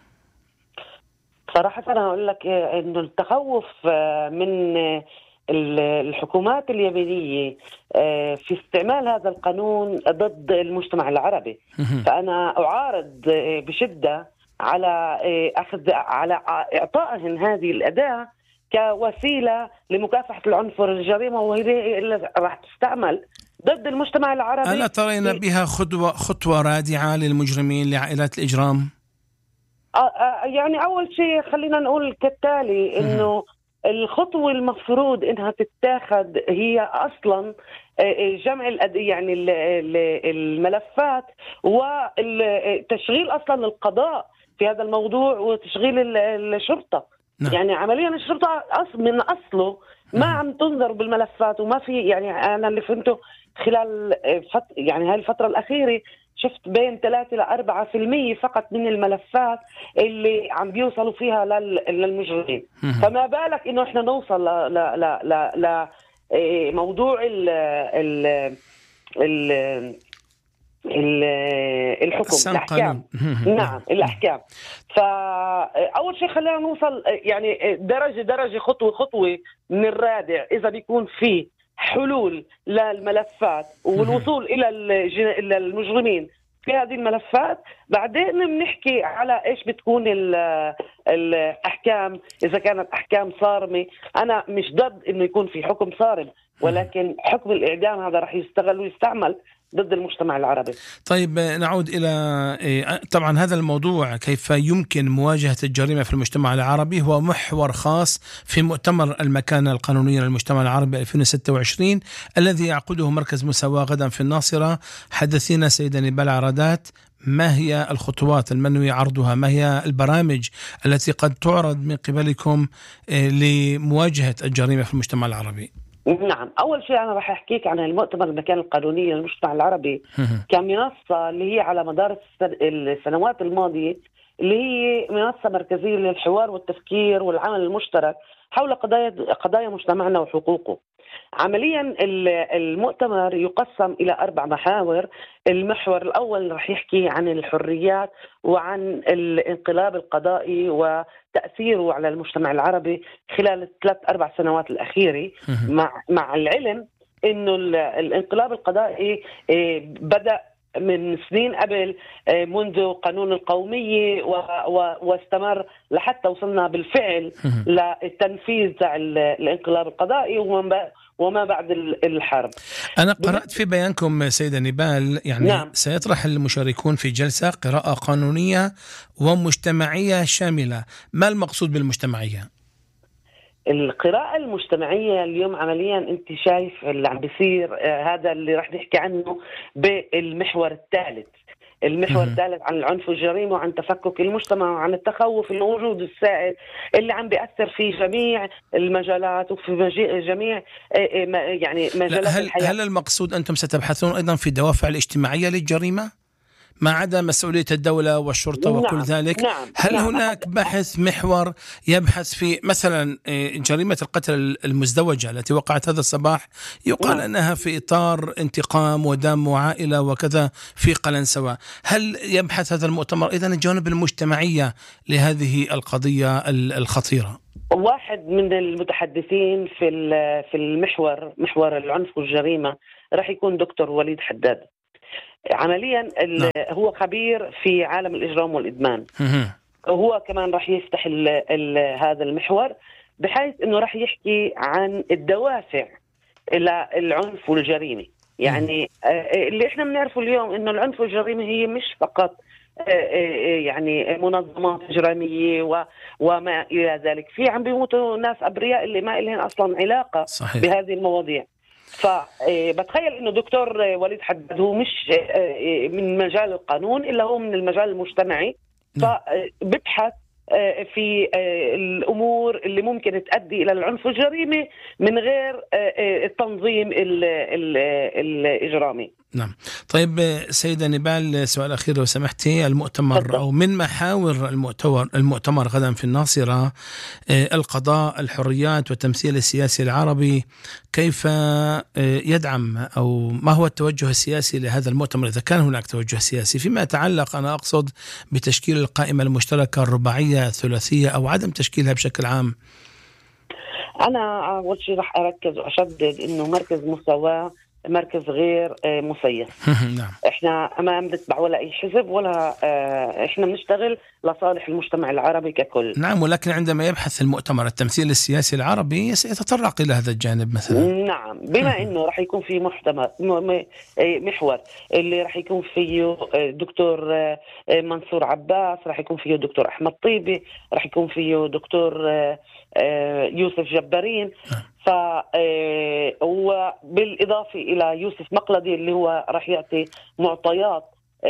S20: صراحة أنا أقول لك إنه التخوف من الحكومات اليمينية في استعمال هذا القانون ضد المجتمع العربي، فأنا أعارض بشدة على إعطائهم هذه الأداة كوسيلة لمكافحة العنف والجريمة، وهي اللي راح تستعمل ضد المجتمع العربي.
S9: ألا ترين بها خطوة رادعة للمجرمين لعائلات الإجرام؟
S20: يعني أول شيء خلينا نقول كالتالي، إنه الخطوة المفروض إنها تتاخذ هي أصلا جمع يعني الملفات وتشغيل أصلا القضاء في هذا الموضوع وتشغيل الشرطة. يعني عمليا الشرطة من أصله ما عم تنظر بالملفات، وما في، يعني أنا اللي فهمته خلال يعني هاي الفترة الأخيرة شفت بين 3 إلى 4% فقط من الملفات اللي عم بيوصلوا فيها للمجرمين. فما بالك إنه إحنا نوصل لموضوع الحكم، الأحكام. نعم، الأحكام. فأول شيء خلينا نوصل يعني درجة خطوة من الرادع، إذا بيكون في حلول للملفات والوصول إلى المجرمين في هذه الملفات، بعدين بنحكي على إيش بتكون الأحكام. إذا كانت أحكام صارمة، أنا مش ضد إنه يكون في حكم صارم، ولكن حكم الإعدام هذا رح يستغل ويستعمل ضد المجتمع العربي.
S9: طيب نعود إلى طبعا هذا الموضوع، كيف يمكن مواجهة الجريمة في المجتمع العربي، هو محور خاص في مؤتمر المكانة القانونية للمجتمع العربي 2026 الذي يعقده مركز مساواة غدا في الناصرة. حدثينا سيدة نبال عرادات، ما هي الخطوات المنوي عرضها؟ ما هي البرامج التي قد تعرض من قبلكم لمواجهة الجريمة في المجتمع العربي؟
S20: نعم، أول شيء أنا راح أحكيك عن المؤتمر المكانة القانونية للمجتمع العربي كمنصة اللي هي على مدار السنوات الماضية، اللي هي منصة مركزية للحوار والتفكير والعمل المشترك حول قضايا مجتمعنا وحقوقه. عمليا المؤتمر يقسم إلى 4 محاور. المحور الأول رح يحكي عن الحريات وعن الانقلاب القضائي وتأثيره على المجتمع العربي خلال 3-4 سنوات الأخيرة، مع العلم إنه الانقلاب القضائي بدأ من سنين قبل، منذ قانون القومية، واستمر لحتى وصلنا بالفعل للتنفيذ تاع الانقلاب القضائي وما بعد الحرب.
S9: أنا قرأت في بيانكم سيدة نبال، يعني نعم، سيطرح المشاركون في جلسة قراءة قانونية ومجتمعية شاملة. ما المقصود بالمجتمعية؟
S20: القراءة المجتمعية اليوم عمليا أنت شايف اللي عم بيصير، هذا اللي رح نحكي عنه بالمحور الثالث. المحور الثالث عن العنف والجريمة وعن تفكك المجتمع وعن التخوف الموجود السائد اللي عم بيأثر في جميع المجالات وفي جميع يعني مجالات الحياة.
S9: هل المقصود أنتم ستبحثون أيضا في الدوافع الاجتماعية للجريمة ما عدا مسؤولية الدولة والشرطة وكل ذلك؟ هل هناك بحث محور يبحث في مثلا جريمة القتل المزدوجة التي وقعت هذا الصباح؟ يقال أنها في إطار انتقام ودم وعائلة وكذا في قلنسوة. هل يبحث هذا المؤتمر إذن الجوانب المجتمعية لهذه القضية الخطيرة؟
S20: واحد من المتحدثين في محور العنف والجريمة راح يكون دكتور وليد حداد. عمليا هو خبير في عالم الإجرام والإدمان. هو كمان راح يفتح هذا المحور بحيث انه راح يحكي عن الدوافع الى العنف والجريمة. يعني اللي احنا بنعرفه اليوم انه العنف والجريمة هي مش فقط يعني منظمات إجرامية وما إلى ذلك. في عم بيموتوا ناس أبرياء اللي ما إلهن أصلا علاقة بهذه المواضيع. فبتخيل انه دكتور وليد حداد هو مش من مجال القانون الا هو من المجال المجتمعي، فببحث في الامور اللي ممكن تؤدي الى العنف والجريمه من غير التنظيم الاجرامي.
S9: نعم. طيب سيدة نبال، سؤال أخير لو سمحتي. المؤتمر أو من محاور المؤتمر غدا في الناصرة القضاء، الحريات والتمثيل السياسي العربي، كيف يدعم أو ما هو التوجه السياسي لهذا المؤتمر إذا كان هناك توجه سياسي فيما يتعلق، أنا أقصد بتشكيل القائمة المشتركة الرباعية الثلاثية أو عدم تشكيلها بشكل عام؟
S20: أنا أول شيء رح أركز وأشدد إنه مركز مساواة مركز غير مسيس.
S9: نعم.
S20: احنا ما بنتبع ولا اي حزب ولا احنا بنشتغل لصالح المجتمع العربي ككل.
S9: نعم، ولكن عندما يبحث المؤتمر التمثيل السياسي العربي سيتطرق الى هذا الجانب مثلا.
S20: نعم، بما انه راح يكون في محور اللي راح يكون فيه دكتور منصور عباس، راح يكون فيه دكتور احمد طيبي، راح يكون فيه دكتور يوسف جبارين، فهو بالإضافة إلى يوسف مقلدي اللي هو راح يعطي معطيات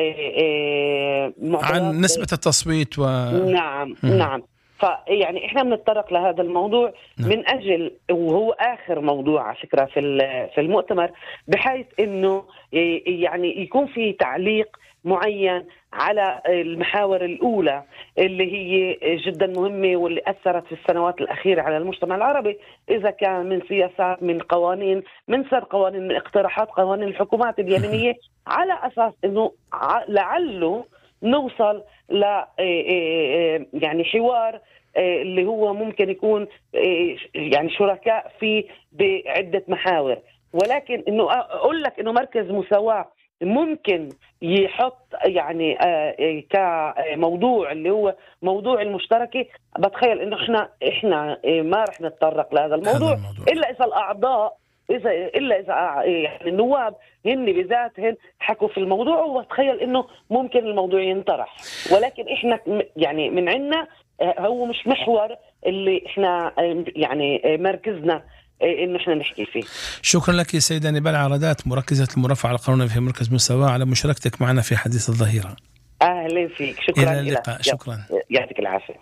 S9: عن نسبة التصويت
S20: نعم. نعم. فيعني إحنا بنتطرق لهذا الموضوع من أجل، وهو آخر موضوع على فكرة في المؤتمر، بحيث إنه يعني يكون في تعليق معين على المحاور الأولى اللي هي جدا مهمة واللي أثرت في السنوات الأخيرة على المجتمع العربي، إذا كان من سياسات، من قوانين، من سر قوانين، من اقتراحات قوانين الحكومات اليمنية، على أساس أنه لعله نوصل ل يعني حوار اللي هو ممكن يكون يعني شركاء فيه بعدة محاور. ولكن إنه أقول لك إنه مركز مساواة ممكن يحط يعني كموضوع اللي هو موضوع المشتركة، بتخيل إنه إحنا ما رح نتطرق لهذا الموضوع إلا إذا الأعضاء إلا إذا يعني النواب هن بذاتهن حكوا في الموضوع، وبتخيل إنه ممكن الموضوع ينطرح. ولكن إحنا يعني من عنا هو مش محور اللي إحنا يعني مركزنا إنه إحنا نحكي فيه.
S9: شكرا لك سيدة نبال عرادات، مركزة المرافعة القانونية في مركز مساواة، على مشاركتك معنا في حديث الظهيرة.
S20: أهلا فيك، شكرا.
S9: إلى اللقاء. شكرا،
S20: يعطيك العافية.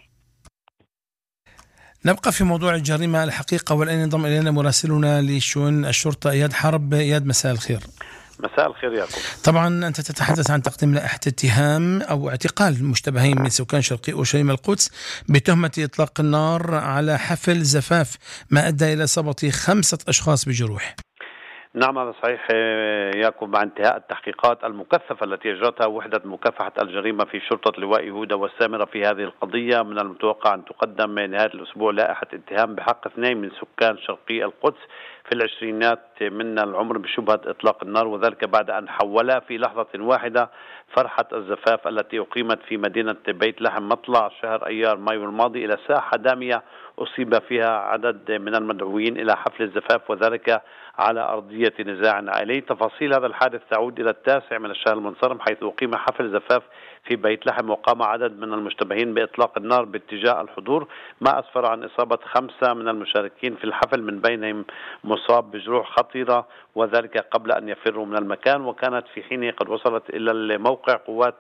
S9: نبقى في موضوع الجريمة الحقيقة، والآن ينضم إلينا مراسلنا لشؤون الشرطة إياد حرب. إياد، مساء الخير.
S21: مساء الخير ياكم.
S9: طبعا أنت تتحدث عن تقديم لائحة اتهام أو اعتقال مشتبهين من سكان شرقي أورشليم القدس بتهمة إطلاق النار على حفل زفاف ما أدى إلى إصابة 5 أشخاص بجروح.
S21: نعم، هذا صحيح ياكم. مع انتهاء التحقيقات المكثفة التي أجرتها وحدة مكافحة الجريمة في شرطة لواء يهودا والسامرة في هذه القضية، من المتوقع أن تقدم نهاية الأسبوع لائحة اتهام بحق 2 من سكان شرقي القدس في العشرينات من العمر بشبهة إطلاق النار، وذلك بعد أن حولا في لحظة واحدة فرحة الزفاف التي أقيمت في مدينة بيت لحم مطلع شهر أيار مايو الماضي إلى ساحة دامية أصيب فيها عدد من المدعوين إلى حفل الزفاف، وذلك على أرضية نزاع عائلي. تفاصيل هذا الحادث تعود إلى 9 من الشهر المنصرم، حيث أقيم حفل زفاف في بيت لحم وقام عدد من المشتبهين بإطلاق النار باتجاه الحضور، ما أسفر عن إصابة 5 من المشاركين في الحفل، من بينهم مصاب بجروح خطيرة، وذلك قبل أن يفروا من المكان. وكانت في حينه قد وصلت إلى الموقع قوات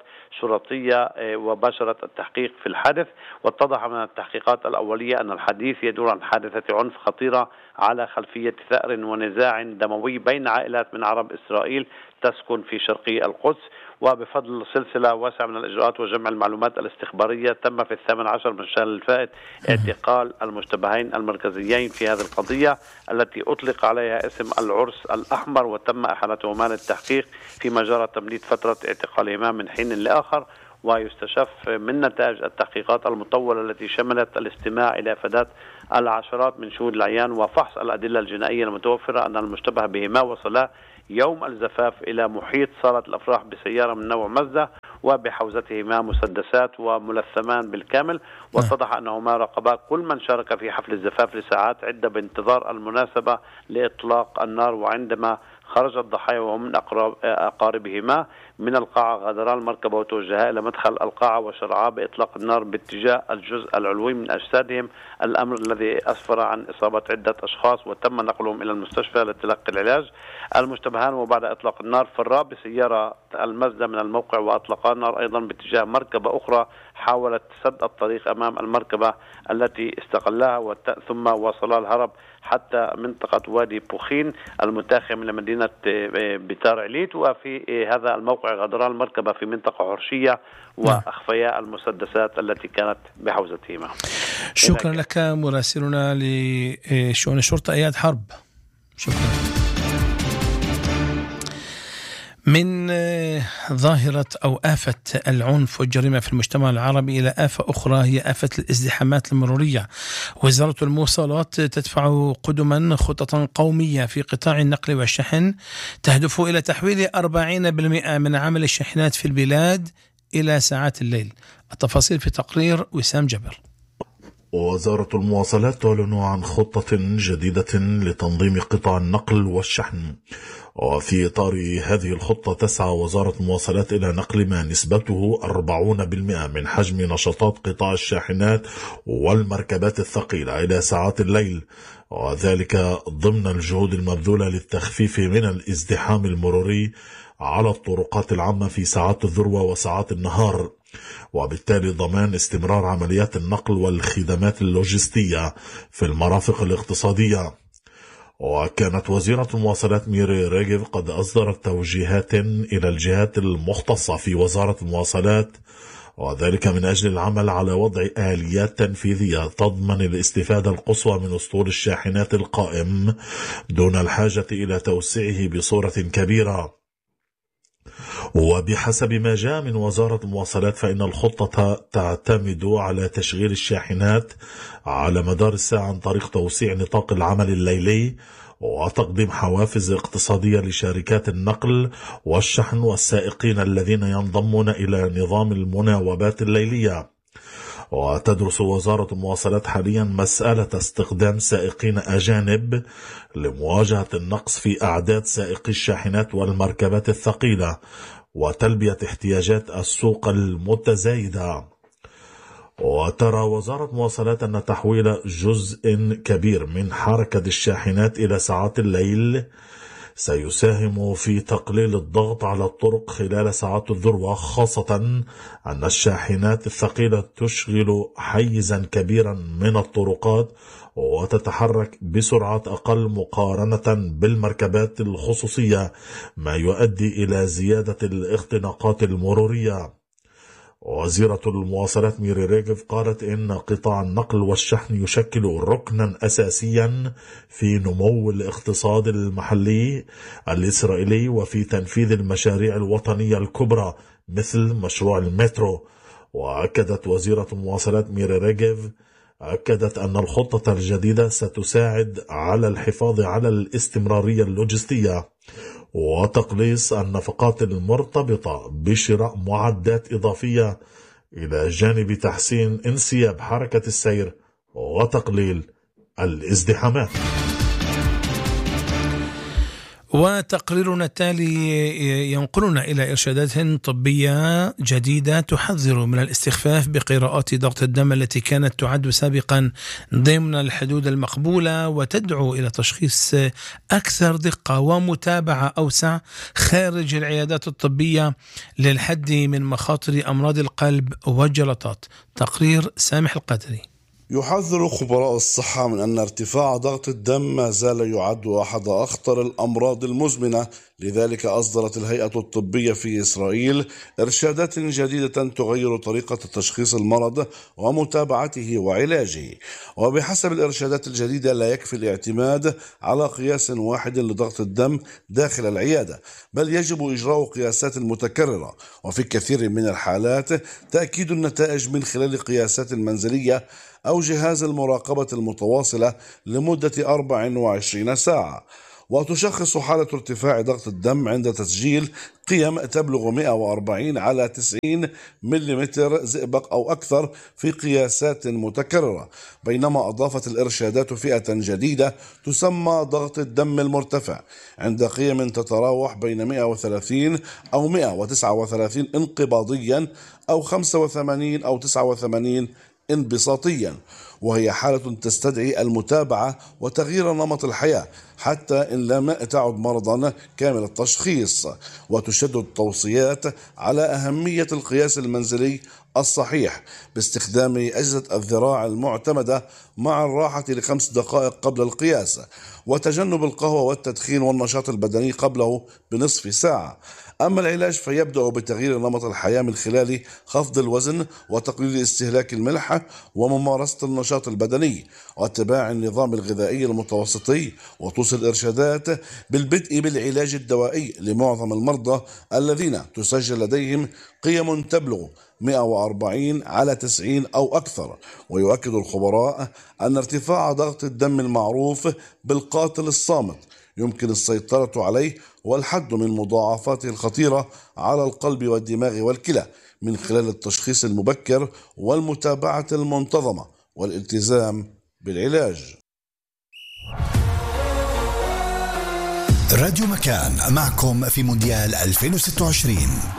S21: شرطية وباشرت التحقيق في الحادث. واتضح من التحقيقات الأولية أن الحديث يدور عن حادثة عنف خطيرة على خلفية ثأر ونزاع دموي بين عائلات من عرب إسرائيل تسكن في شرقي القدس. وبفضل سلسلة واسعة من الإجراءات وجمع المعلومات الاستخبارية تم في 18 من الشهر الفائت اعتقال المشتبهين المركزيين في هذه القضية التي أطلق عليها اسم العرس الأحمر، وتم إحالتهما للتحقيق فيما جرى تمديد فترة اعتقالهما من حين لآخر. ويستشف من نتائج التحقيقات المطولة التي شملت الاستماع إلى إفادات العشرات من شهود العيان وفحص الأدلة الجنائية المتوفرة أن المشتبه بهما وصلا يوم الزفاف إلى محيط صالة الأفراح بسيارة من نوع مازدا وبحوزتهما مسدسات وملثمان بالكامل. واتضح أنهما راقبا كل من شارك في حفل الزفاف لساعات عدة بانتظار المناسبة لإطلاق النار، وعندما خرج الضحايا وهم من أقاربهما من القاعة غادرا المركبة وتوجها إلى مدخل القاعة وشرعا بإطلاق النار باتجاه الجزء العلوي من أجسادهم، الأمر الذي أسفر عن إصابة عدة أشخاص وتم نقلهم إلى المستشفى لتلقي العلاج. المشتبهان وبعد إطلاق النار فرا بسيارة المازدا من الموقع وأطلقا النار أيضا باتجاه مركبة أخرى حاولت سد الطريق أمام المركبة التي استقلها، ثم وصلا الهرب حتى منطقة وادي بوخين المتاخمة من مدينة بيتار عليت. وفي هذا الموقع غادرا المركبة في منطقة حرشية وأخفيا المسدسات التي كانت بحوزتهما.
S9: شكرا لك مراسلنا لشؤون الشرطة إياد حرب، شكرا. من ظاهرة أو آفة العنف والجريمة في المجتمع العربي إلى آفة أخرى هي آفة الازدحامات المرورية. وزارة المواصلات تدفع قدما خطة قومية في قطاع النقل والشحن تهدف إلى تحويل 40% من عمل الشاحنات في البلاد إلى ساعات الليل. التفاصيل في تقرير وسام جبر.
S1: وزارة المواصلات تعلن عن خطة جديدة لتنظيم قطاع النقل والشحن، وفي إطار هذه الخطة تسعى وزارة المواصلات إلى نقل ما نسبته 40% من حجم نشاطات قطاع الشاحنات والمركبات الثقيلة إلى ساعات الليل، وذلك ضمن الجهود المبذولة للتخفيف من الازدحام المروري على الطرقات العامة في ساعات الذروة وساعات النهار، وبالتالي ضمان استمرار عمليات النقل والخدمات اللوجستية في المرافق الاقتصادية. وكانت وزيرة المواصلات ميري ريغيف قد أصدرت توجيهات إلى الجهات المختصة في وزارة المواصلات، وذلك من أجل العمل على وضع آليات تنفيذية تضمن الاستفادة القصوى من أسطول الشاحنات القائم دون الحاجة إلى توسيعه بصورة كبيرة. وبحسب ما جاء من وزارة المواصلات فإن الخطة تعتمد على تشغيل الشاحنات على مدار الساعة عن طريق توسيع نطاق العمل الليلي وتقديم حوافز اقتصادية لشركات النقل والشحن والسائقين الذين ينضمون إلى نظام المناوبات الليلية. وتدرس وزارة المواصلات حاليا مسألة استخدام سائقين أجانب لمواجهة النقص في أعداد سائقي الشاحنات والمركبات الثقيلة وتلبية احتياجات السوق المتزايدة. وترى وزارة المواصلات أن تحويل جزء كبير من حركة الشاحنات إلى ساعات الليل سيساهم في تقليل الضغط على الطرق خلال ساعات الذروة، خاصة أن الشاحنات الثقيلة تشغل حيزا كبيرا من الطرقات وتتحرك بسرعة أقل مقارنة بالمركبات الخصوصية، ما يؤدي إلى زيادة الاختناقات المرورية. وزيرة المواصلات ميري ريغيف قالت إن قطاع النقل والشحن يشكل ركنا أساسيا في نمو الاقتصاد المحلي الإسرائيلي وفي تنفيذ المشاريع الوطنية الكبرى مثل مشروع المترو. وأكدت وزيرة المواصلات ميري ريغيف أكدت أن الخطة الجديدة ستساعد على الحفاظ على الاستمرارية اللوجستية وتقليص النفقات المرتبطة بشراء معدات إضافية إلى جانب تحسين انسياب حركة السير وتقليل الازدحامات.
S9: وتقريرنا التالي ينقلنا إلى إرشادات طبية جديدة تحذر من الاستخفاف بقراءات ضغط الدم التي كانت تعد سابقا ضمن الحدود المقبولة، وتدعو إلى تشخيص أكثر دقة ومتابعة أوسع خارج العيادات الطبية للحد من مخاطر أمراض القلب والجلطات. تقرير سامح القدري.
S2: يحذر خبراء الصحة من أن ارتفاع ضغط الدم ما زال يعد أحد أخطر الأمراض المزمنة، لذلك أصدرت الهيئة الطبية في إسرائيل إرشادات جديدة تغير طريقة تشخيص المرض ومتابعته وعلاجه. وبحسب الإرشادات الجديدة لا يكفي الاعتماد على قياس واحد لضغط الدم داخل العيادة، بل يجب إجراء قياسات متكررة، وفي كثير من الحالات تأكيد النتائج من خلال قياسات منزلية أو جهاز المراقبة المتواصلة لمدة 24 ساعة. وتشخص حالة ارتفاع ضغط الدم عند تسجيل قيم تبلغ 140 على 90 ملم زئبق أو أكثر في قياسات متكررة، بينما أضافت الإرشادات فئة جديدة تسمى ضغط الدم المرتفع عند قيم تتراوح بين 130 أو 139 انقباضيا أو 85 أو 89 انبساطيا، وهي حالة تستدعي المتابعة وتغيير نمط الحياة حتى إن لم تعد مرضا كامل التشخيص. وتشدد التوصيات على أهمية القياس المنزلي الصحيح باستخدام أجهزة الذراع المعتمدة مع الراحة ل5 دقائق قبل القياس، وتجنب القهوة والتدخين والنشاط البدني قبله بنصف ساعة. أما العلاج فيبدأ بتغيير نمط الحياة من خلال خفض الوزن وتقليل استهلاك الملح وممارسة النشاط البدني واتباع النظام الغذائي المتوسطي. وتوصي الإرشادات بالبدء بالعلاج الدوائي لمعظم المرضى الذين تسجل لديهم قيم تبلغ 140 على 90 أو أكثر. ويؤكد الخبراء أن ارتفاع ضغط الدم المعروف بالقاتل الصامت يمكن السيطرة عليه والحد من مضاعفاته الخطيرة على القلب والدماغ والكلى من خلال التشخيص المبكر والمتابعة المنتظمة والالتزام بالعلاج.
S3: راديو مكان معكم في مونديال 2026.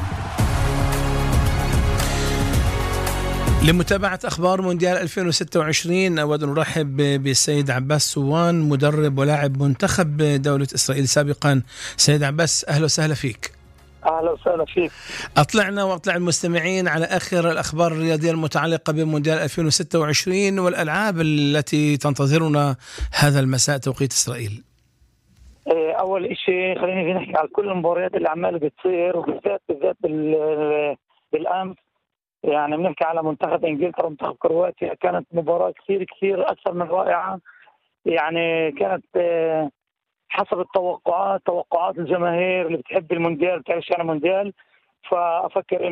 S9: لمتابعة أخبار مونديال 2026 أود أن نرحب بالسيد عباس سوان، مدرب ولاعب منتخب دولة إسرائيل سابقا. سيد عباس، أهلا وسهلا فيك.
S22: أهلا وسهلا فيك.
S9: أطلعنا وأطلع المستمعين على آخر الأخبار الرياضية المتعلقة بمونديال 2026 والألعاب التي تنتظرنا هذا المساء توقيت إسرائيل.
S22: أول إشي خلينا نحكي على كل المباريات اللي عمالة بتصير، وبالذات بالأمس يعني بنحكي على منتخب انجلترا ومنتخب كرواتيا. كانت مباراة كثير اكثر من رائعة، يعني كانت حسب توقعات الجماهير اللي بتحب المونديال، بتعرف يعني مونديال. فافكر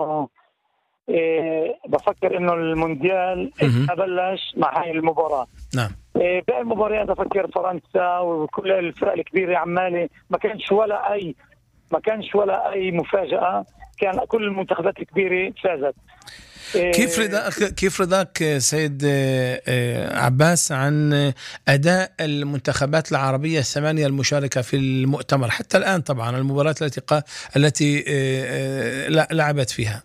S22: انه المونديال بلش مع هاي المباراة.
S9: نعم.
S22: باقي المباريات افكر فرنسا وكل الفرق الكبيرة عمالة ما كانش ولا اي مفاجأة، كان كل المنتخبات الكبيرة فازت.
S9: كيف رضاك سيد عباس عن أداء المنتخبات العربية 8 المشاركة في المؤتمر حتى الآن؟ طبعا المباريات التي لعبت فيها.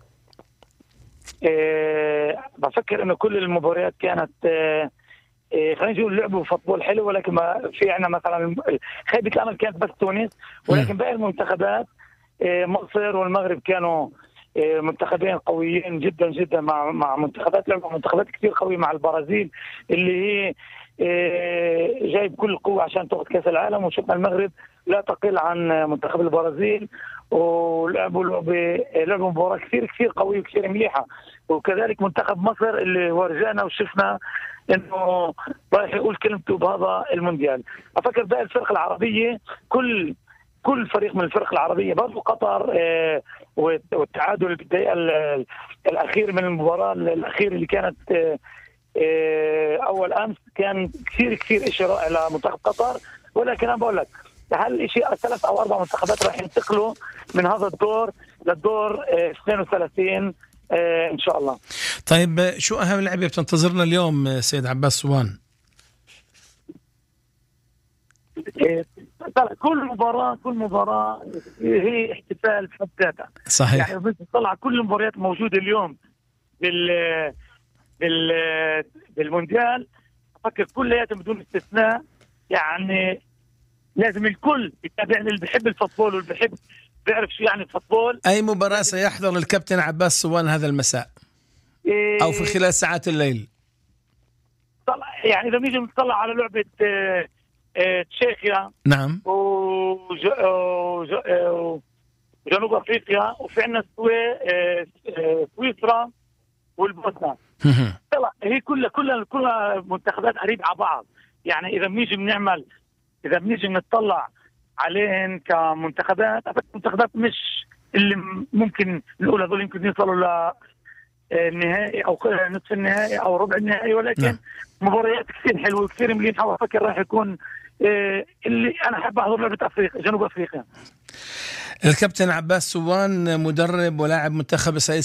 S22: بفكر إنه كل المباريات كانت خلينا نقول لعبوا فوتبول حلو، ولكن ما في عنا مثلا خيبة الأمل كانت بس تونس، ولكن باقي المنتخبات مصر والمغرب كانوا منتخبين قويين جدا جدا مع منتخبات كثير قوية، مع البرازيل اللي هي جايب كل قوة عشان تأخذ كأس العالم، وشفنا المغرب لا تقل عن منتخب البرازيل، ولعبوا مباراة كثير قوية وكثير مليحة. وكذلك منتخب مصر اللي ورجانا وشفنا انه رايح يقول كلمته بهذا المونديال. افكر بقى الفرق العربية كل فريق من الفرق العربية، برضو قطر والتعادل بالدقيقة الأخير من المباراة الأخير اللي كانت اول امس كان كثير شيء رائع لمنتخب قطر، ولكن انا بقول لك هل شيء 3 أو 4 منتخبات راح ينتقلوا من هذا الدور للدور 32 ان شاء الله.
S9: طيب شو اهم لعبه بتنتظرنا اليوم سيد عباس صوان؟
S22: كل مباراة هي احتفال بحد ذاتها.
S9: صحيح.
S22: يعني بتطلع كل المباريات الموجودة اليوم بالمونديال، أفكر كلياتهم بدون استثناء، يعني لازم الكل يتابع، اللي بيحب الفوتبول واللي بيحب بيعرف شو يعني الفوتبول.
S9: أي مباراة سيحضر الكابتن عباس صوان هذا المساء أو في خلال ساعات الليل؟
S22: يعني إذا نيجي نطلع على لعبة تشيكيا،
S9: نعم،
S22: وجنوب افريقيا، وفي عندنا سويسرا والبوسنة. هي كلها منتخبات قريبة على بعض. يعني اذا بنيجي نطلع عليهن كمنتخبات، المنتخبات مش اللي ممكن نقول هذول يمكن يوصلوا للنهائي او نصف النهائي او ربع النهائي، ولكن مباريات كثير حلوه كثير مليحه، وافكر راح يكون اللي انا احب احضر لعبه افريقيا، جنوب افريقيا.
S9: الكابتن عباس صوان مدرب ولاعب منتخب اسرائيل